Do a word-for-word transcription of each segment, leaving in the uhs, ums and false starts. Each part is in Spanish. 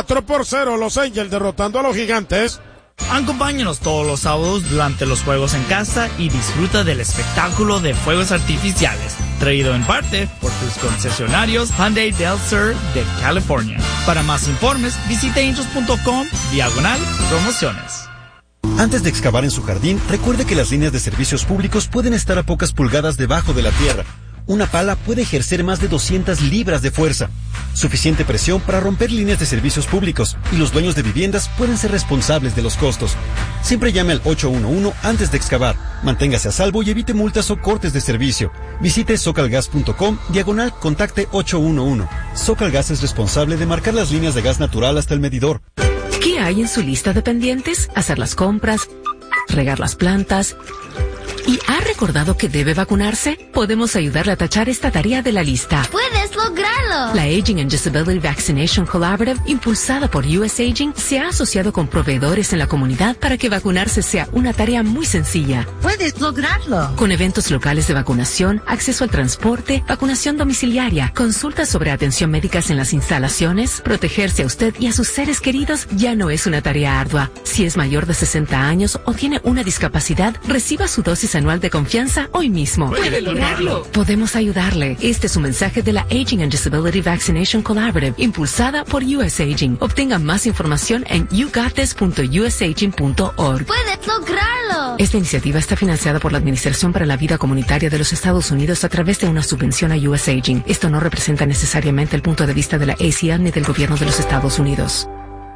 cuatro por cero Los Angels derrotando a los Gigantes. Acompáñanos todos los sábados durante los juegos en casa y disfruta del espectáculo de fuegos artificiales, traído en parte por tus concesionarios Hyundai Del Sur de California. Para más informes, visita angels punto com diagonal promociones. Antes de excavar en su jardín, recuerde que las líneas de servicios públicos pueden estar a pocas pulgadas debajo de la tierra. Una pala puede ejercer más de doscientas libras de fuerza. Suficiente presión para romper líneas de servicios públicos, y los dueños de viviendas pueden ser responsables de los costos. Siempre llame al ocho uno uno antes de excavar. Manténgase a salvo y evite multas o cortes de servicio. Visite socalgas punto com diagonal contacte ocho uno uno. Socalgas es responsable de marcar las líneas de gas natural hasta el medidor. ¿Qué hay en su lista de pendientes? Hacer las compras, regar las plantas. ¿Y ha recordado que debe vacunarse? Podemos ayudarle a tachar esta tarea de la lista. ¡Puedes lograrlo! La Aging and Disability Vaccination Collaborative, impulsada por U S Aging, se ha asociado con proveedores en la comunidad para que vacunarse sea una tarea muy sencilla. ¡Puedes lograrlo! Con eventos locales de vacunación, acceso al transporte, vacunación domiciliaria, consultas sobre atención médicas en las instalaciones, protegerse a usted y a sus seres queridos ya no es una tarea ardua. Si es mayor de sesenta años o tiene una discapacidad, reciba su dosis anual de confianza hoy mismo. ¡Puede lograrlo! Podemos ayudarle. Este es un mensaje de la Aging and Disability Vaccination Collaborative, impulsada por U S Aging. Obtenga más información en you got this punto u s aging punto org. ¡Puedes lograrlo! Esta iniciativa está financiada por la Administración para la Vida Comunitaria de los Estados Unidos a través de una subvención a U S Aging. Esto no representa necesariamente el punto de vista de la A C L ni del gobierno de los Estados Unidos.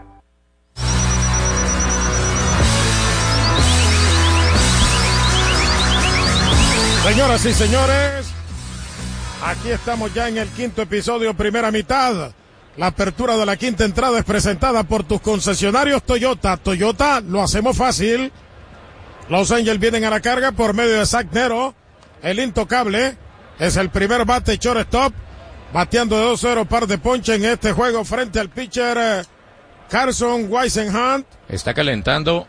Señoras y señores, aquí estamos ya en el quinto episodio, primera mitad. La apertura de la quinta entrada es presentada por tus concesionarios Toyota. Toyota, lo hacemos fácil. Los Angels vienen a la carga por medio de Zach Nero. El intocable es el primer bate shortstop, bateando de dos cero, par de ponche en este juego frente al pitcher eh, Carson Whisenhunt. Está calentando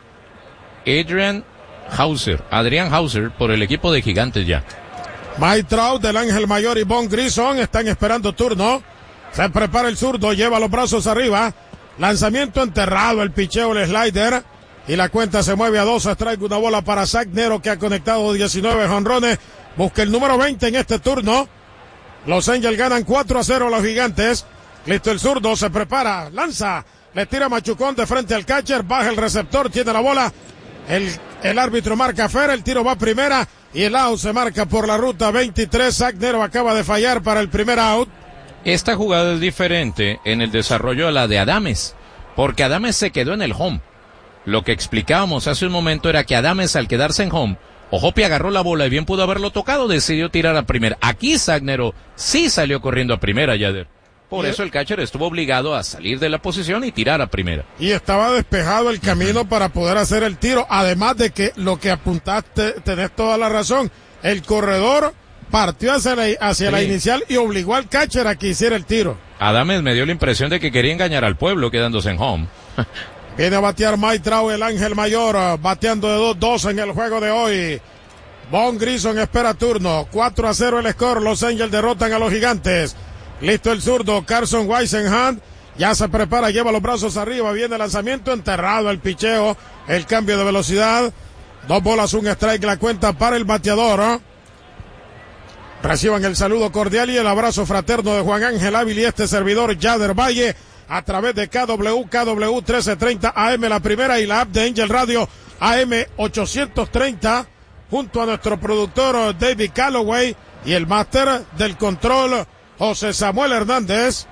Adrian Hauser, Adrián Hauser por el equipo de Gigantes ya. Mike Trout del Ángel Mayor y Von Grison están esperando turno. Se prepara el zurdo, lleva los brazos arriba. Lanzamiento enterrado, el picheo, el slider. Y la cuenta se mueve a dos. Strike, una bola para Zach Nero, que ha conectado diecinueve jonrones. Busca el número veinte en este turno. Los Angels ganan cuatro a cero a los Gigantes. Listo el zurdo, se prepara, lanza. Le tira machucón de frente al catcher. Baja el receptor, tiene la bola. El, el árbitro marca fuera, el tiro va a primera y el out se marca por la ruta veintitrés. Zach Nero acaba de fallar para el primer out. Esta jugada es diferente en el desarrollo a la de Adames, porque Adames se quedó en el home. Lo que explicábamos hace un momento era que Adames, al quedarse en home, Ojopi agarró la bola y bien pudo haberlo tocado, decidió tirar a primera. Aquí Zach Nero sí salió corriendo a primera, Yader. Por eso el catcher estuvo obligado a salir de la posición y tirar a primera. Y estaba despejado el camino uh-huh. para poder hacer el tiro. Además de que lo que apuntaste, tenés toda la razón. El corredor partió hacia la, hacia sí. la inicial y obligó al catcher a que hiciera el tiro. Adames me dio la impresión de que quería engañar al pueblo quedándose en home. Viene a batear Mike Trout, el Ángel Mayor, bateando de dos dos en el juego de hoy. Von Grison espera turno. cuatro a cero el score. Los Angels derrotan a los Gigantes. Listo el zurdo, Carson Whisenhunt, ya se prepara, lleva los brazos arriba, viene el lanzamiento, enterrado el picheo, el cambio de velocidad, dos bolas, un strike, la cuenta para el bateador. ¿eh? Reciban el saludo cordial y el abrazo fraterno de Juan Ángel Ávila y este servidor Yader Valle, a través de K W K W trece treinta A M, la primera, y la app de Angel Radio A M ochocientos treinta, junto a nuestro productor David Calloway y el máster del control José Samuel Hernández.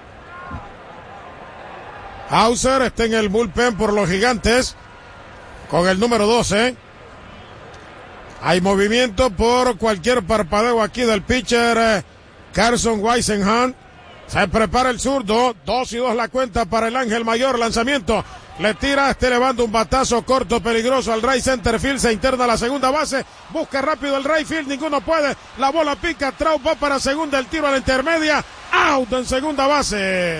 Hauser está en el bullpen por los Gigantes con el número doce. Hay movimiento por cualquier parpadeo aquí del pitcher eh, Carson Whisenhunt. Se prepara el zurdo, dos y dos la cuenta para el Ángel Mayor. Lanzamiento, le tira, está elevando un batazo corto, peligroso al right center field, se interna a la segunda base, busca rápido el right field, ninguno puede, la bola pica, Trout va para segunda, el tiro a la intermedia, out en segunda base.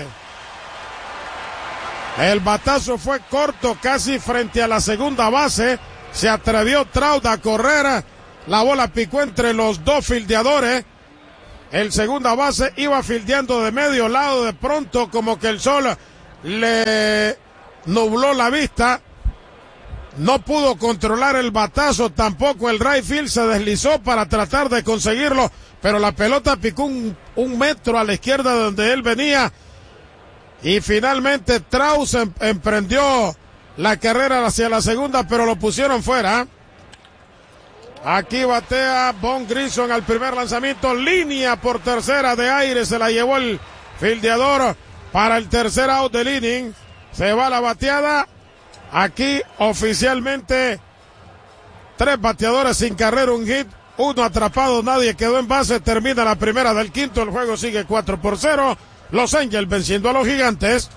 El batazo fue corto, casi frente a la segunda base, se atrevió Trout a correr, la bola picó entre los dos fildeadores. El segunda base iba fildeando de medio lado, de pronto como que el sol le nubló la vista. No pudo controlar el batazo, tampoco el right field, se deslizó para tratar de conseguirlo, pero la pelota picó un, un metro a la izquierda de donde él venía. Y finalmente Trauth em, emprendió la carrera hacia la segunda, pero lo pusieron fuera. Aquí batea Von Grissom al primer lanzamiento, línea por tercera de aire, se la llevó el fildeador para el tercer out del inning. Se va la bateada. Aquí oficialmente tres bateadores sin carrera, un hit, uno atrapado, nadie quedó en base. Termina la primera del quinto, el juego sigue cuatro por cero. Los Angels venciendo a los Gigantes.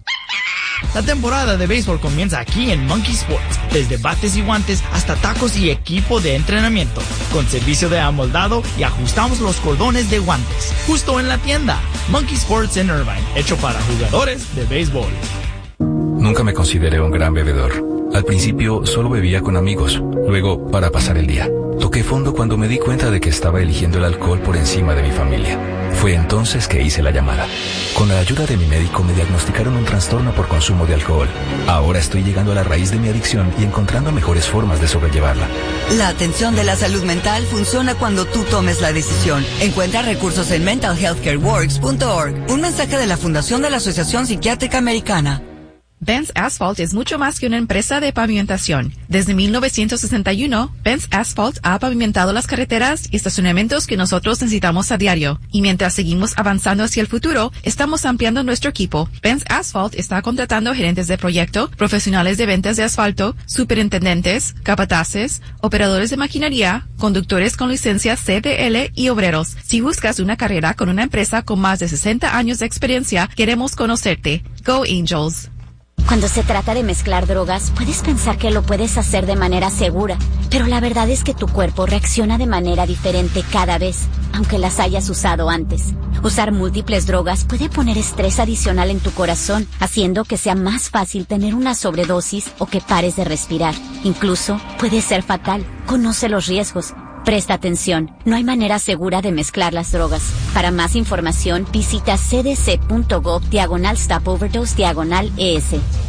La temporada de béisbol comienza aquí en Monkey Sports, desde bates y guantes hasta tacos y equipo de entrenamiento, con servicio de amoldado y ajustamos los cordones de guantes, justo en la tienda. Monkey Sports en Irvine, hecho para jugadores de béisbol. Nunca me consideré un gran bebedor. Al principio solo bebía con amigos, luego para pasar el día. Toqué fondo cuando me di cuenta de que estaba eligiendo el alcohol por encima de mi familia. Fue entonces que hice la llamada. Con la ayuda de mi médico me diagnosticaron un trastorno por consumo de alcohol. Ahora estoy llegando a la raíz de mi adicción y encontrando mejores formas de sobrellevarla. La atención de la salud mental funciona cuando tú tomes la decisión. Encuentra recursos en mental health care works punto org. Un mensaje de la Fundación de la Asociación Psiquiátrica Americana. Benz Asphalt es mucho más que una empresa de pavimentación. Desde mil novecientos sesenta y uno, Benz Asphalt ha pavimentado las carreteras y estacionamientos que nosotros necesitamos a diario. Y mientras seguimos avanzando hacia el futuro, estamos ampliando nuestro equipo. Benz Asphalt está contratando gerentes de proyecto, profesionales de ventas de asfalto, superintendentes, capataces, operadores de maquinaria, conductores con licencia C D L y obreros. Si buscas una carrera con una empresa con más de sesenta años de experiencia, queremos conocerte. Go Angels. Cuando se trata de mezclar drogas, puedes pensar que lo puedes hacer de manera segura, pero la verdad es que tu cuerpo reacciona de manera diferente cada vez, aunque las hayas usado antes. Usar múltiples drogas puede poner estrés adicional en tu corazón, haciendo que sea más fácil tener una sobredosis o que pares de respirar. Incluso puede ser fatal. Conoce los riesgos. Presta atención, no hay manera segura de mezclar las drogas. Para más información, visita cdc.gov diagonal stop overdose diagonal ES.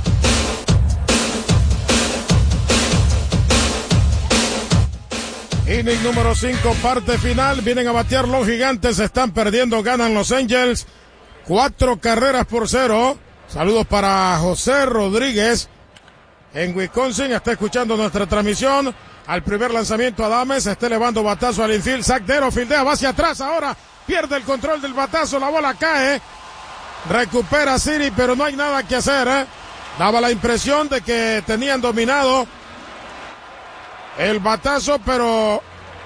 Inning número cinco, parte final. Vienen a batear los Gigantes, están perdiendo, ganan los Angels. Cuatro carreras por cero. Saludos para José Rodríguez en Wisconsin, está escuchando nuestra transmisión. Al primer lanzamiento Adames, está elevando batazo al infield, Sacdero fildea, va hacia atrás ahora, pierde el control del batazo, la bola cae, recupera Siri, pero no hay nada que hacer, ¿eh? Daba la impresión de que tenían dominado el batazo, pero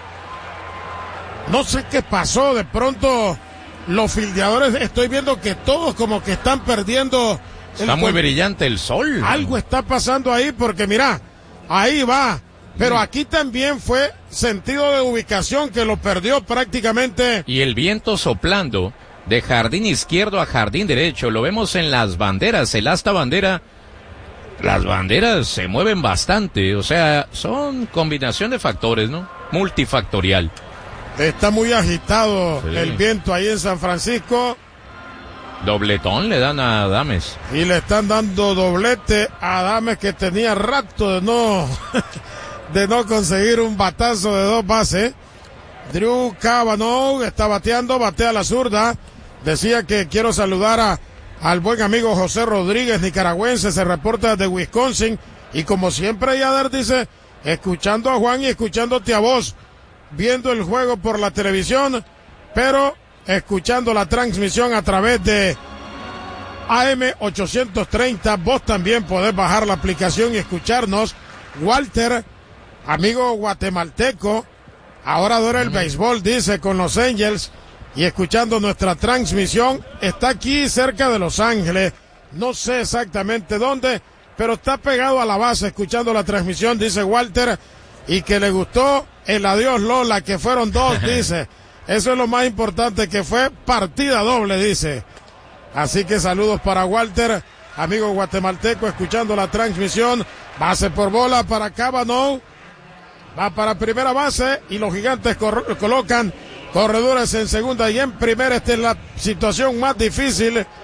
no sé qué pasó, de pronto los fildeadores, estoy viendo que todos como que están perdiendo. Está muy brillante el sol. Algo está pasando ahí porque mira, ahí va. Pero aquí también fue sentido de ubicación que lo perdió prácticamente. Y el viento soplando de jardín izquierdo a jardín derecho. Lo vemos en las banderas, el asta bandera. Las banderas se mueven bastante. O sea, son combinación de factores, ¿no? Multifactorial. Está muy agitado sí. El viento ahí en San Francisco. Dobletón le dan a Adames. Y le están dando doblete a Adames, que tenía rato de no... de no conseguir un batazo de dos bases. Drew Cavanaugh está bateando, batea la zurda. Decía que quiero saludar a, al buen amigo José Rodríguez, nicaragüense, se reporta de Wisconsin. Y como siempre, Yader dice, escuchando a Juan y escuchándote a vos, viendo el juego por la televisión, pero escuchando la transmisión a través de A M ochocientos treinta. Vos también podés bajar la aplicación y escucharnos. Walter, amigo guatemalteco, ahora adora el béisbol, dice, con los Angels y escuchando nuestra transmisión. Está aquí cerca de Los Ángeles, no sé exactamente dónde, pero está pegado a la base escuchando la transmisión, dice Walter, y que le gustó el adiós Lola, que fueron dos, dice. Eso es lo más importante, que fue partida doble, dice. Así que saludos para Walter, amigo guatemalteco, escuchando la transmisión. Base por bola para Cavanaugh. Va para primera base y los Gigantes cor- colocan corredores en segunda y en primera. Esta es la situación más difícil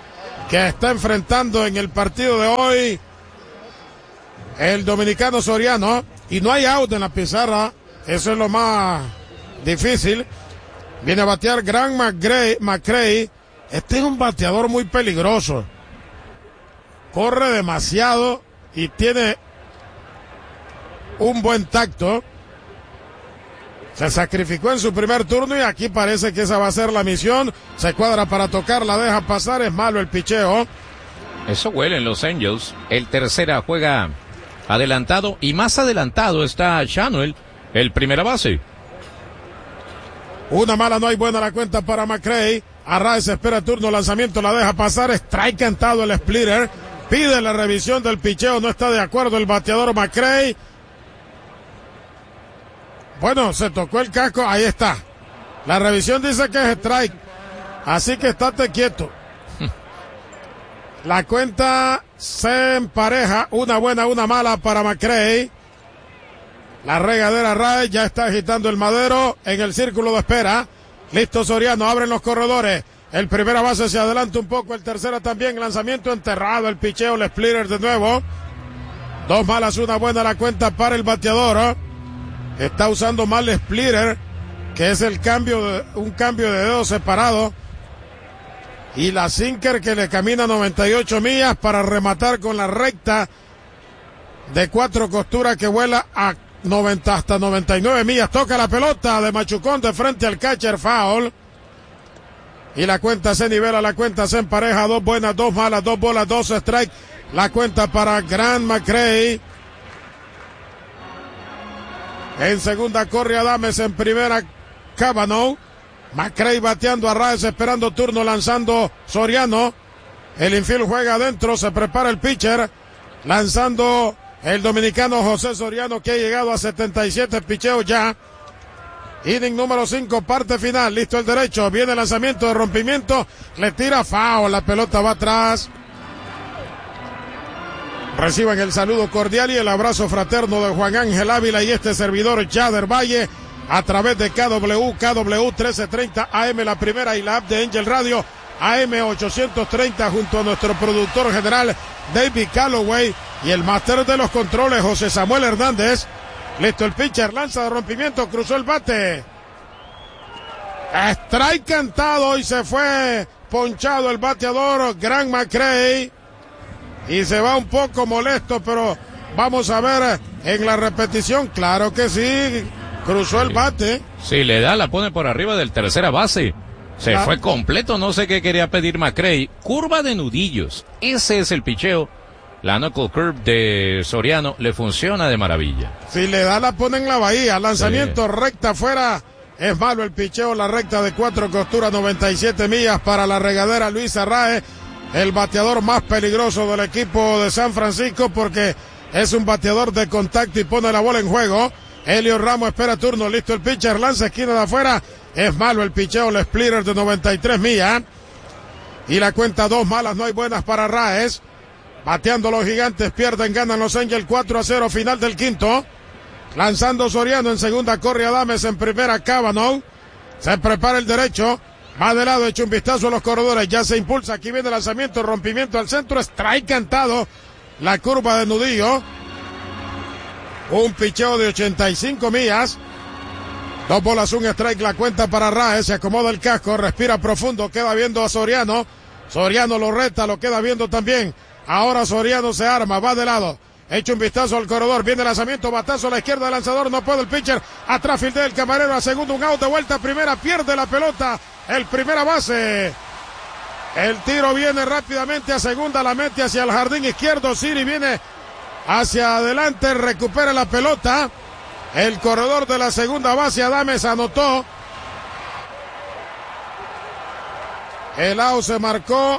que está enfrentando en el partido de hoy el dominicano Soriano. Y no hay out en la pizarra, eso es lo más difícil. Viene a batear Grant McCray, McCray. Este es un bateador muy peligroso. Corre demasiado y tiene un buen tacto. Se sacrificó en su primer turno y aquí parece que esa va a ser la misión. Se cuadra para tocar, la deja pasar, es malo el picheo. Eso huele en los Angels. El tercera juega adelantado y más adelantado está Shanuel, el primera base. Una mala, no hay buena la cuenta para McCray. Arraez espera turno, lanzamiento, la deja pasar, strike cantado el splitter. Pide la revisión del picheo, no está de acuerdo el bateador McCray. Bueno, se tocó el casco, ahí está. La revisión dice que es strike, así que estate quieto. La cuenta se empareja, una buena, una mala para McCray. La regadera Arraez ya está agitando el madero en el círculo de espera. Listo Soriano, abren los corredores. El primera base se adelanta un poco, el tercera también, lanzamiento enterrado, el picheo, el splitter de nuevo. Dos malas, una buena la cuenta para el bateador. ¿eh? Está usando mal el splitter, que es el cambio de, un cambio de dedo separado. Y la sinker que le camina noventa y ocho millas para rematar con la recta de cuatro costuras que vuela a noventa hasta noventa y nueve millas. Toca la pelota de machucón de frente al catcher, foul. Y la cuenta se nivela, la cuenta se empareja, dos buenas, dos malas, dos bolas, dos strikes. La cuenta para Grant McCray. En segunda corre Adames, en primera Cavanaugh. McCray bateando a Arraez, esperando turno, lanzando Soriano. El infield juega adentro, se prepara el pitcher. Lanzando el dominicano José Soriano, que ha llegado a setenta y siete picheos ya. Inning número cinco, parte final, listo el derecho, viene el lanzamiento de rompimiento, le tira foul, la pelota va atrás. Reciban el saludo cordial y el abrazo fraterno de Juan Ángel Ávila y este servidor Yader Valle a través de K W, K W trece treinta A M, la primera, y la app de Angel Radio A M ochocientos treinta, junto a nuestro productor general David Calloway y el máster de los controles José Samuel Hernández. Listo el pitcher, lanza de rompimiento, cruzó el bate. Strike cantado y se fue ponchado el bateador Grant McCray. Y se va un poco molesto, pero vamos a ver en la repetición. Claro que sí, cruzó el bate. Si le da, la pone por arriba del tercera base. Se la... fue completo, no sé qué quería pedir McCray. Curva de nudillos, ese es el picheo. La knuckle curve de Soriano le funciona de maravilla. Si le da, la pone en la bahía. Lanzamiento sí. Recta afuera. Es malo el picheo, la recta de cuatro costuras, noventa y siete millas para la regadera Luis Arraez, el bateador más peligroso del equipo de San Francisco, porque es un bateador de contacto y pone la bola en juego. Elio Ramos espera turno, listo el pitcher, lanza esquina de afuera. Es malo el picheo, el splitter de noventa y tres millas. Y la cuenta dos malas, no hay buenas para Arraez. Bateando los gigantes, pierden, ganan los Angels cuatro a cero, final del quinto. Lanzando Soriano, en segunda corre Adames, en primera Cavanaugh. Se prepara el derecho, va de lado, echa un vistazo a los corredores, ya se impulsa, aquí viene el lanzamiento, rompimiento al centro, strike cantado, la curva de nudillo. Un picheo de ochenta y cinco millas. Dos bolas, un strike, la cuenta para Arraez, se acomoda el casco, respira profundo, queda viendo a Soriano. Soriano lo reta, lo queda viendo también. Ahora Soriano se arma, va de lado. Echa un vistazo al corredor, viene el lanzamiento, batazo a la izquierda del lanzador, no puede el pitcher. Atrás fildea el camarero, a segundo, un out de vuelta a primera, pierde la pelota el primera base. El tiro viene rápidamente a segunda, la mete hacia el jardín izquierdo. Siri viene hacia adelante, recupera la pelota. El corredor de la segunda base, Adames, anotó. El out se marcó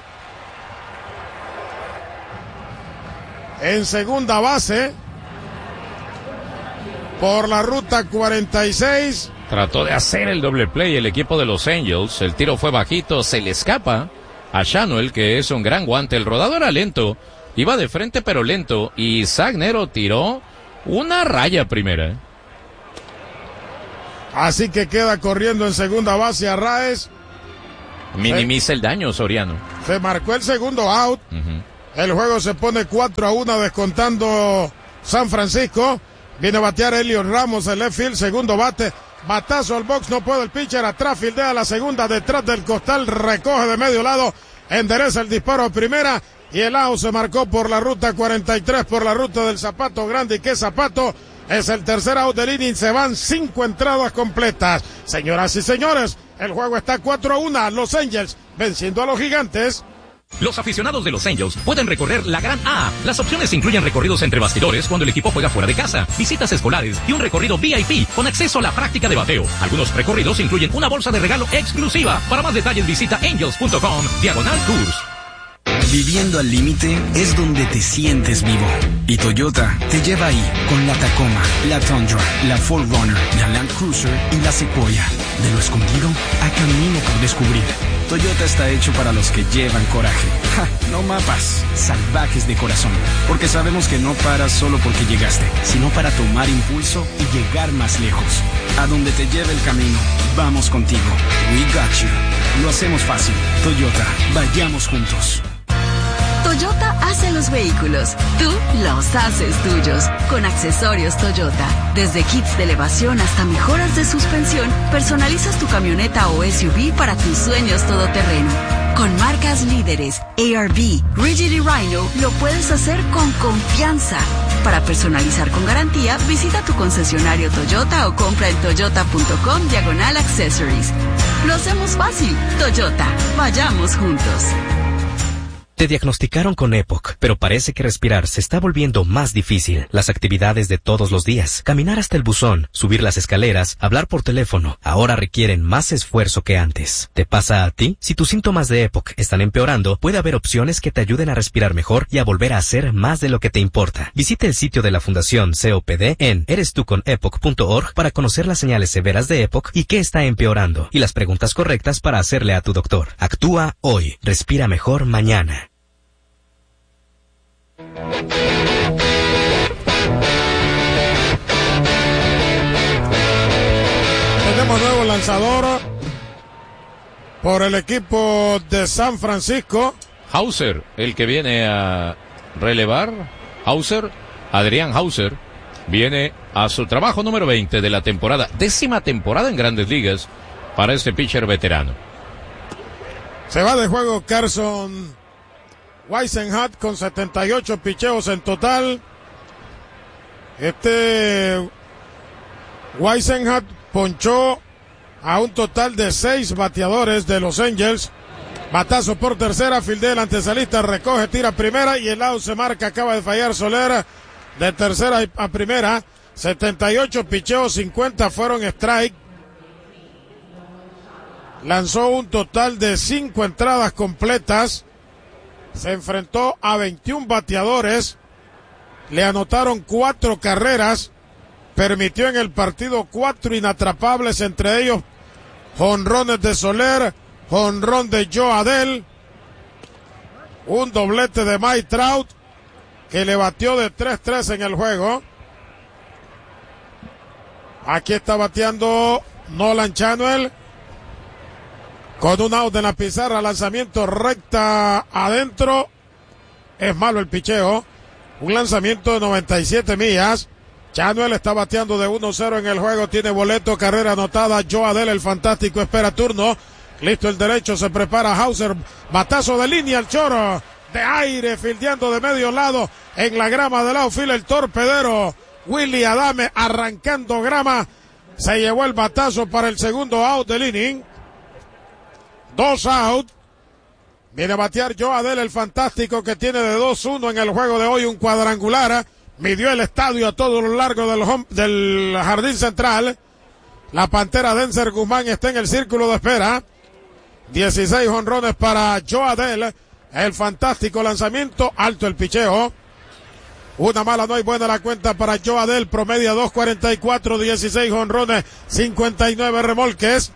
en segunda base por la ruta cuarenta y seis. Trató de hacer el doble play el equipo de los Angels. El tiro fue bajito, se le escapa a Shanuel, que es un gran guante. El rodado era lento, iba de frente pero lento, y Zach Nero tiró una raya primera. Así que queda corriendo en segunda base Arraez. Minimiza el daño, Soriano. Se marcó el segundo out. Uh-huh. El juego se pone cuatro a uno descontando San Francisco. Viene a batear Elliot Ramos, el left field, segundo bate. Batazo al box, no puede el pitcher. Atrás fildea la segunda, detrás del costal, recoge de medio lado. Endereza el disparo a primera. Y el out se marcó por la ruta cuarenta y tres, por la ruta del Zapato Grande. ¿Y qué Zapato? Es el tercer out del inning, se van cinco entradas completas. Señoras y señores, el juego está cuatro a uno, Los Angels venciendo a los Gigantes. Los aficionados de Los Angels pueden recorrer la Gran A. Las opciones incluyen recorridos entre bastidores cuando el equipo juega fuera de casa, visitas escolares y un recorrido V I P con acceso a la práctica de bateo. Algunos recorridos incluyen una bolsa de regalo exclusiva. Para más detalles visita angels punto com diagonal tours. Viviendo al límite es donde te sientes vivo. Y Toyota te lleva ahí con la Tacoma, la Tundra, la cuatro runner, la Land Cruiser y la Sequoia. De lo escondido a camino por descubrir. Toyota está hecho para los que llevan coraje. Ja, no mapas, salvajes de corazón. Porque sabemos que no paras solo porque llegaste, sino para tomar impulso y llegar más lejos. A donde te lleve el camino, vamos contigo. We got you. Lo hacemos fácil. Toyota, vayamos juntos. Toyota hace los vehículos, tú los haces tuyos. Con accesorios Toyota, desde kits de elevación hasta mejoras de suspensión, personalizas tu camioneta o S U V para tus sueños todoterreno. Con marcas líderes, A R V, Rigid y Rhino, lo puedes hacer con confianza. Para personalizar con garantía, visita tu concesionario Toyota o compra en toyota punto com diagonal accessories. Lo hacemos fácil. Toyota, vayamos juntos. Te diagnosticaron con E P O C, pero parece que respirar se está volviendo más difícil. Las actividades de todos los días, caminar hasta el buzón, subir las escaleras, hablar por teléfono, ahora requieren más esfuerzo que antes. ¿Te pasa a ti? Si tus síntomas de E P O C están empeorando, puede haber opciones que te ayuden a respirar mejor y a volver a hacer más de lo que te importa. Visita el sitio de la Fundación C O P D en eres tú con epoc punto org para conocer las señales severas de E P O C y qué está empeorando, y las preguntas correctas para hacerle a tu doctor. Actúa hoy. Respira mejor mañana. Tenemos nuevo lanzador por el equipo de San Francisco. Hauser, el que viene a relevar. Hauser, Adrián Hauser, viene a su trabajo número veinte de la temporada, décima temporada en Grandes Ligas para este pitcher veterano. Se va de juego Carson Whisenhat con setenta y ocho picheos en total. Este Whisenhat ponchó a un total de seis bateadores de Los Angels. Batazo por tercera, fildea el antesalista, recoge, tira primera y el out se marca. Acaba de fallar Soler de tercera a primera. setenta y ocho picheos, cincuenta fueron strike. Lanzó un total de cinco entradas completas. Se enfrentó a veintiún bateadores, le anotaron cuatro carreras, permitió en el partido cuatro inatrapables, entre ellos jonrones de Soler, jonrón de Joe Adell, un doblete de Mike Trout, que le batió de tres tres en el juego. Aquí está bateando Nolan Chanuel, con un out en la pizarra, lanzamiento recta adentro. Es malo el picheo. Un lanzamiento de noventa y siete millas. Chanuel está bateando de uno cero en el juego. Tiene boleto, carrera anotada. Joe Adell, el fantástico, espera turno. Listo el derecho, se prepara Hauser. Batazo de línea, el choro de aire, fildeando de medio lado en la grama del outfield. El torpedero Willy Adame arrancando grama. Se llevó el batazo para el segundo out del inning. Dos out. Viene a batear Joe Adell, el fantástico, que tiene de dos uno en el juego de hoy, un cuadrangular. Midió el estadio a todo lo largo del, home, del jardín central. La pantera Denzer Guzmán está en el círculo de espera. dieciséis jonrones para Joe Adell, el fantástico, lanzamiento alto el picheo. Una mala, no hay buena la cuenta para Joe Adell, promedia dos cuarenta y cuatro, dieciséis jonrones, cincuenta y nueve remolques.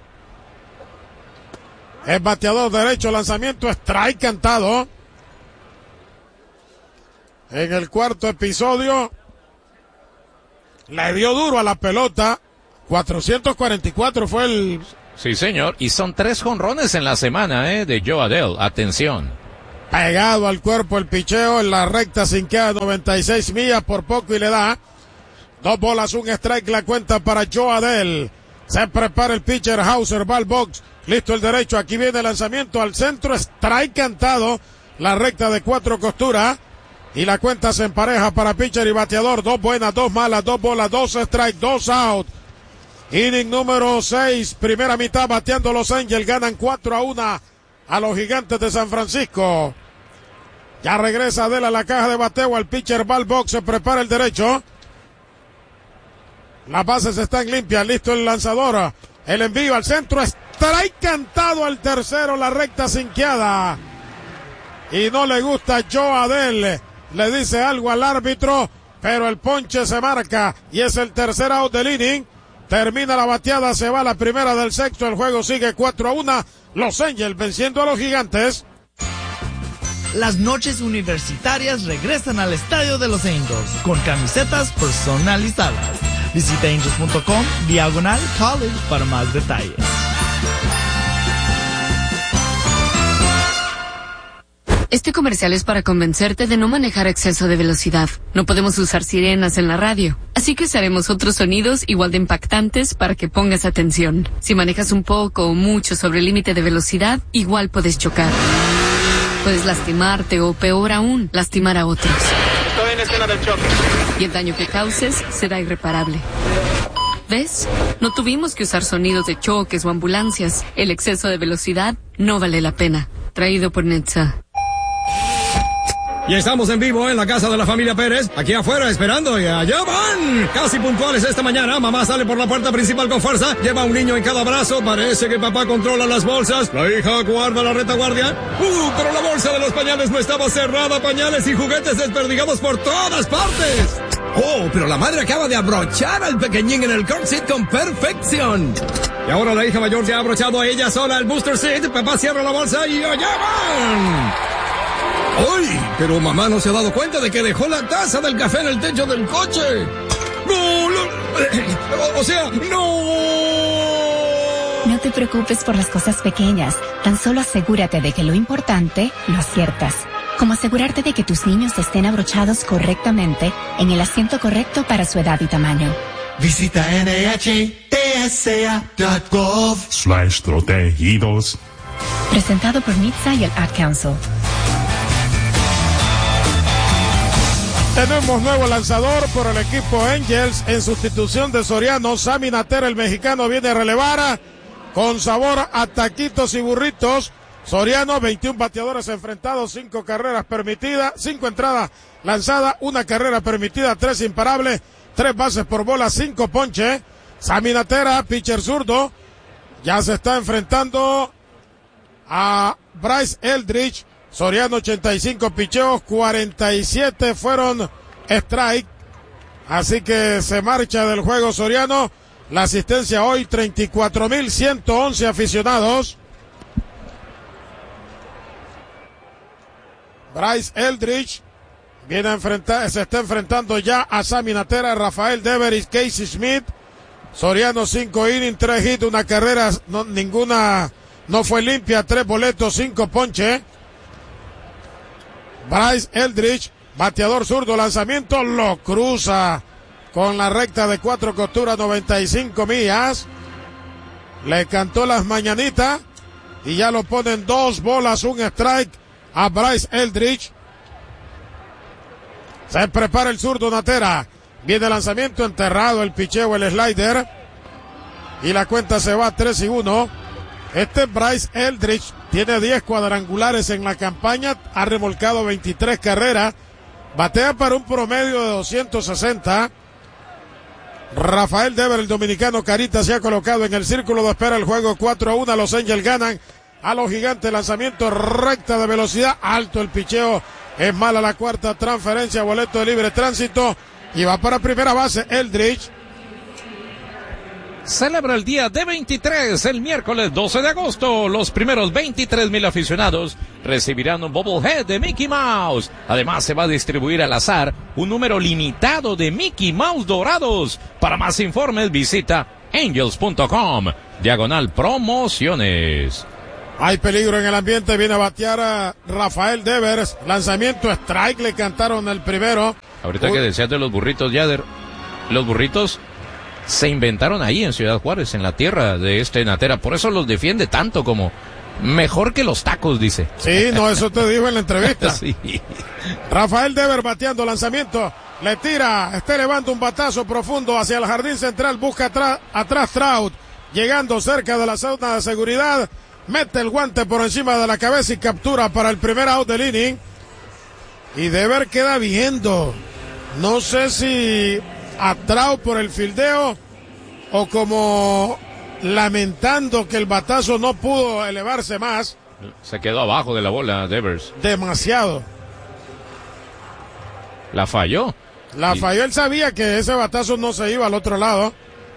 El bateador derecho, lanzamiento, strike cantado. En el cuarto episodio, le dio duro a la pelota. cuatrocientos cuarenta y cuatro fue el Sí, señor. Y son tres jonrones en la semana, eh, de Joe Adell. Atención. Pegado al cuerpo el picheo en la recta sinqueada, noventa y seis millas por poco y le da. Dos bolas, un strike, la cuenta para Joe Adell. Se prepara el pitcher Hauser, va al box. Listo el derecho, aquí viene el lanzamiento al centro, strike cantado. La recta de cuatro costuras. Y la cuenta se empareja para pitcher y bateador. Dos buenas, dos malas, dos bolas, dos strike, dos out. Inning número seis, primera mitad bateando los Angels, ganan cuatro a uno a los Gigantes de San Francisco. Ya regresa Adell a la caja de bateo, al pitcher va al box, se prepara el derecho. Las bases están limpias, listo el lanzador. El envío al centro, strike cantado al tercero, la recta sinqueada. Y no le gusta Joe Adell, le dice algo al árbitro, pero el ponche se marca y es el tercer out del inning. Termina la bateada, se va la primera del sexto, el juego sigue cuatro a uno. Los Angels venciendo a los Gigantes. Las noches universitarias regresan al estadio de los Angels con camisetas personalizadas. Visita angels punto com diagonal college para más detalles. Este comercial es para convencerte de no manejar a exceso de velocidad. No podemos usar sirenas en la radio, así que usaremos otros sonidos igual de impactantes para que pongas atención. Si manejas un poco o mucho sobre el límite de velocidad, igual puedes chocar. Puedes lastimarte o, peor aún, lastimar a otros. Estoy en escena del choque. Y el daño que causes será irreparable. ¿Ves? No tuvimos que usar sonidos de choques o ambulancias. El exceso de velocidad no vale la pena. Traído por Netza. Y estamos en vivo en la casa de la familia Pérez, aquí afuera esperando y allá van. Casi puntuales esta mañana, mamá sale por la puerta principal con fuerza, lleva un niño en cada brazo, parece que papá controla las bolsas, la hija guarda la retaguardia. Uh, pero la bolsa de los pañales no estaba cerrada, pañales y juguetes desperdigados por todas partes. Oh, pero la madre acaba de abrochar al pequeñín en el car seat con perfección. Y ahora la hija mayor se ha abrochado a ella sola el booster seat, papá cierra la bolsa y allá van. ¡Ay! Pero mamá no se ha dado cuenta de que dejó la taza del café en el techo del coche. ¡No! no o, o sea, ¡no! No te preocupes por las cosas pequeñas. Tan solo asegúrate de que lo importante lo aciertas. Como asegurarte de que tus niños estén abrochados correctamente en el asiento correcto para su edad y tamaño. Visita N H T S A punto gov slash protegidos. Presentado por Nitsa y el Ad Council. Tenemos nuevo lanzador por el equipo Angels en sustitución de Soriano. Sammy Natera, el mexicano, viene a relevar con sabor a taquitos y burritos. Soriano, veintiún bateadores enfrentados, cinco carreras permitidas, cinco entradas lanzadas, una carrera permitida, tres imparables, tres bases por bola, cinco ponches. Sammy Natera, pitcher zurdo, ya se está enfrentando a Bryce Eldridge. Soriano, ochenta y cinco picheos, cuarenta y siete fueron strike. Así que se marcha del juego Soriano. La asistencia hoy, treinta y cuatro mil ciento once aficionados. Bryce Eldridge viene a enfrentar, se está enfrentando ya a Sammy Natera, Rafael Devers, Casey Smith. Soriano, cinco innings, tres hits, una carrera, no, ninguna, no fue limpia, tres boletos, cinco ponches. Bryce Eldridge, bateador zurdo, lanzamiento, lo cruza con la recta de cuatro costuras, noventa y cinco millas. Le cantó las mañanitas y ya lo ponen dos bolas, un strike a Bryce Eldridge. Se prepara el zurdo Natera. Viene el lanzamiento enterrado, el picheo, el slider. Y la cuenta se va a tres y uno. Este Bryce Eldridge tiene diez cuadrangulares en la campaña, ha remolcado veintitrés carreras, batea para un promedio de doscientos sesenta. Rafael Devers, el dominicano Carita, se ha colocado en el círculo de espera. El juego cuatro a uno, los Angels ganan a los Gigantes. Lanzamiento recta de velocidad, alto el picheo, es mala la cuarta transferencia, boleto de libre tránsito y va para primera base Eldridge. Celebra el día de veintitrés, el miércoles doce de agosto. Los primeros veintitrés mil aficionados recibirán un bobblehead de Mickey Mouse. Además, se va a distribuir al azar un número limitado de Mickey Mouse dorados. Para más informes, visita angels punto com, diagonal promociones. Hay peligro en el ambiente, viene a batear a Rafael Devers, lanzamiento strike, le cantaron el primero. Ahorita Uy. que decías de los burritos, Yader, los burritos se inventaron ahí en Ciudad Juárez, en la tierra de este Natera, por eso los defiende tanto como mejor que los tacos, dice. Sí, no, eso te dijo en la entrevista. Sí. Rafael Devers bateando, lanzamiento, le tira, está elevando un batazo profundo hacia el jardín central, busca atrás, atrás Trout, llegando cerca de la zona de seguridad, mete el guante por encima de la cabeza y captura para el primer out del inning. Y Devers queda viendo, no sé si a Trout por el fildeo o como lamentando que el batazo no pudo elevarse más. Se quedó abajo de la bola, Devers. Demasiado. La falló. La y... falló, él sabía que ese batazo no se iba al otro lado.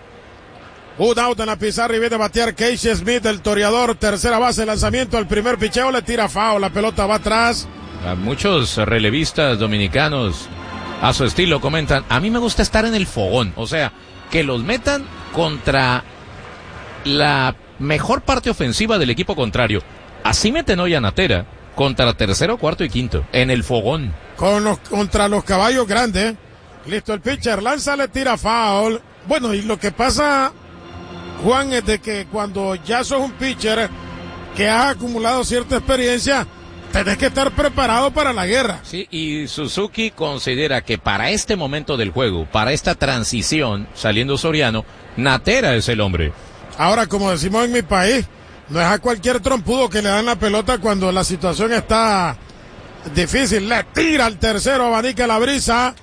Un out en la pizarra y viene a batear Casey Smith, el toreador, tercera base, lanzamiento al primer picheo, le tira foul, la pelota va atrás. A muchos relevistas dominicanos a su estilo comentan, a mí me gusta estar en el fogón, o sea, que los metan contra la mejor parte ofensiva del equipo contrario. Así meten hoy a Natera contra tercero, cuarto y quinto, en el fogón. Con los, contra los caballos grandes. Listo el pitcher, lanza, le tira foul. Bueno, y lo que pasa, Juan, es de que cuando ya sos un pitcher que has acumulado cierta experiencia, tenés que estar preparado para la guerra. Sí, y Suzuki considera que para este momento del juego, para esta transición, saliendo Soriano, Natera es el hombre. Ahora, como decimos en mi país, no es a cualquier trompudo que le dan la pelota cuando la situación está difícil. Le tira al tercero, abanica la brisa.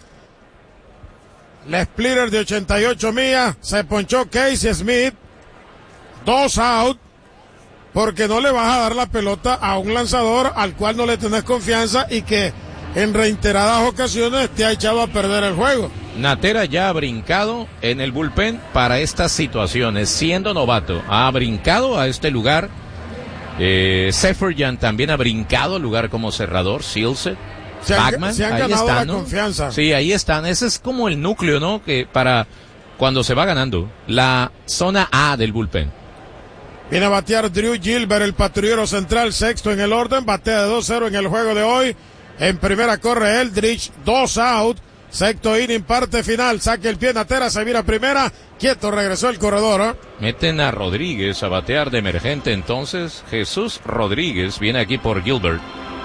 Le splitter de ochenta y ocho millas, se ponchó Casey Smith. Dos out. Porque no le vas a dar la pelota a un lanzador al cual no le tenés confianza y que en reiteradas ocasiones te ha echado a perder el juego. Natera ya ha brincado en el bullpen para estas situaciones, siendo novato. Ha brincado a este lugar. Eh, Seferian también ha brincado al lugar como cerrador. Silset, se han, Bachman, se han ahí ganado están, la ¿no? confianza. Sí, ahí están. Ese es como el núcleo, ¿no? Que para cuando se va ganando. La zona A del bullpen. Viene a batear Drew Gilbert, el patrullero central, sexto en el orden, batea de dos cero en el juego de hoy. En primera corre Eldridge, dos out, sexto inning, parte final, saque el pie Natera, se vira primera, quieto, regresó el corredor. ¿eh? Meten a Rodríguez a batear de emergente, entonces Jesús Rodríguez viene aquí por Gilbert.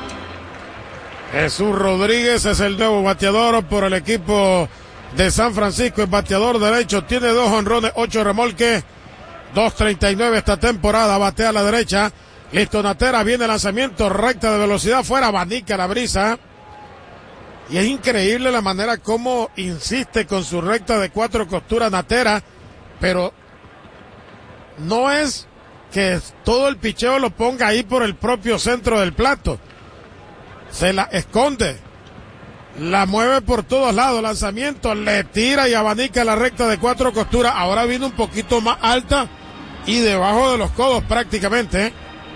Jesús Rodríguez es el nuevo bateador por el equipo de San Francisco, el bateador derecho, tiene dos honrones, ocho remolques. dos treinta y nueve esta temporada, batea a la derecha. Listo Natera, viene el lanzamiento, recta de velocidad, fuera, abanica la brisa. Y es increíble la manera como insiste con su recta de cuatro costuras Natera, pero no es que todo el picheo lo ponga ahí por el propio centro del plato. Se la esconde, la mueve por todos lados, lanzamiento, le tira y abanica la recta de cuatro costuras. Ahora viene un poquito más alta y debajo de los codos prácticamente.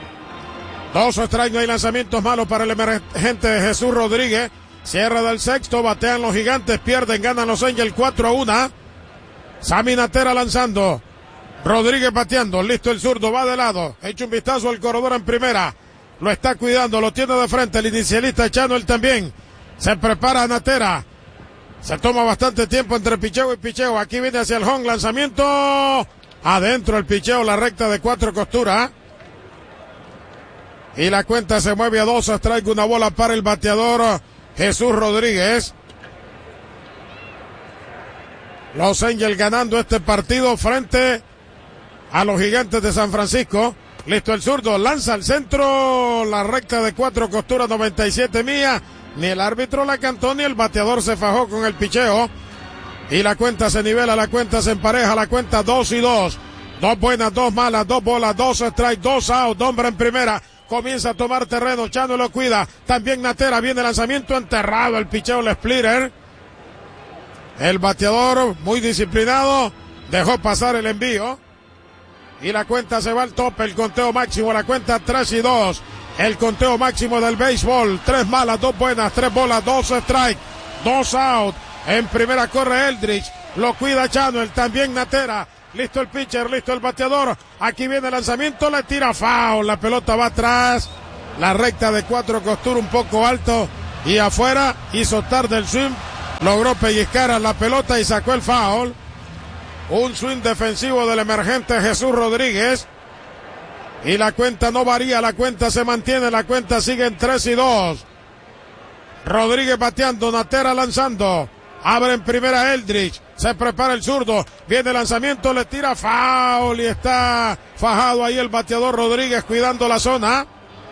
Dos strikes, no hay lanzamientos malos para el emergente de Jesús Rodríguez. Cierre del sexto, batean los gigantes, pierden, ganan los Angels cuatro a uno. Sammy Natera lanzando. Rodríguez bateando, listo el zurdo, va de lado. Echa un vistazo al corredor en primera. Lo está cuidando, lo tiene de frente el inicialista echando él también. Se prepara Natera. Se toma bastante tiempo entre picheo y picheo. Aquí viene hacia el home, lanzamiento. Adentro el picheo, la recta de cuatro costuras. Y la cuenta se mueve a dos, strike, una bola para el bateador Jesús Rodríguez. Los Angels ganando este partido frente a los Gigantes de San Francisco. Listo el zurdo, lanza al centro, la recta de cuatro costuras, noventa y siete millas. Ni el árbitro la cantó, ni el bateador se fajó con el picheo. Y la cuenta se nivela, la cuenta se empareja, la cuenta dos y dos. Dos buenas, dos malas, dos bolas, dos strikes, dos out, hombre en primera. Comienza a tomar terreno, Chano lo cuida. También Natera, viene el lanzamiento enterrado, el picheo, el splitter. El bateador, muy disciplinado, dejó pasar el envío. Y la cuenta se va al tope, el conteo máximo, la cuenta tres y dos. El conteo máximo del béisbol. Tres malas, dos buenas, tres bolas, dos strikes, dos out. En primera corre Eldridge, lo cuida Chano, el también Natera. listo el pitcher, listo el bateador. Aquí viene el lanzamiento, le tira foul. La pelota va atrás. La recta de cuatro costura un poco alto y afuera. Hizo tarde el swing. Logró pellizcar a la pelota y sacó el foul. Un swing defensivo del emergente Jesús Rodríguez. Y la cuenta no varía, la cuenta se mantiene, la cuenta sigue en tres y dos. Rodríguez bateando, Natera lanzando. Abre en primera Eldridge. Se prepara el zurdo. Viene el lanzamiento, le tira foul y está fajado ahí el bateador Rodríguez cuidando la zona.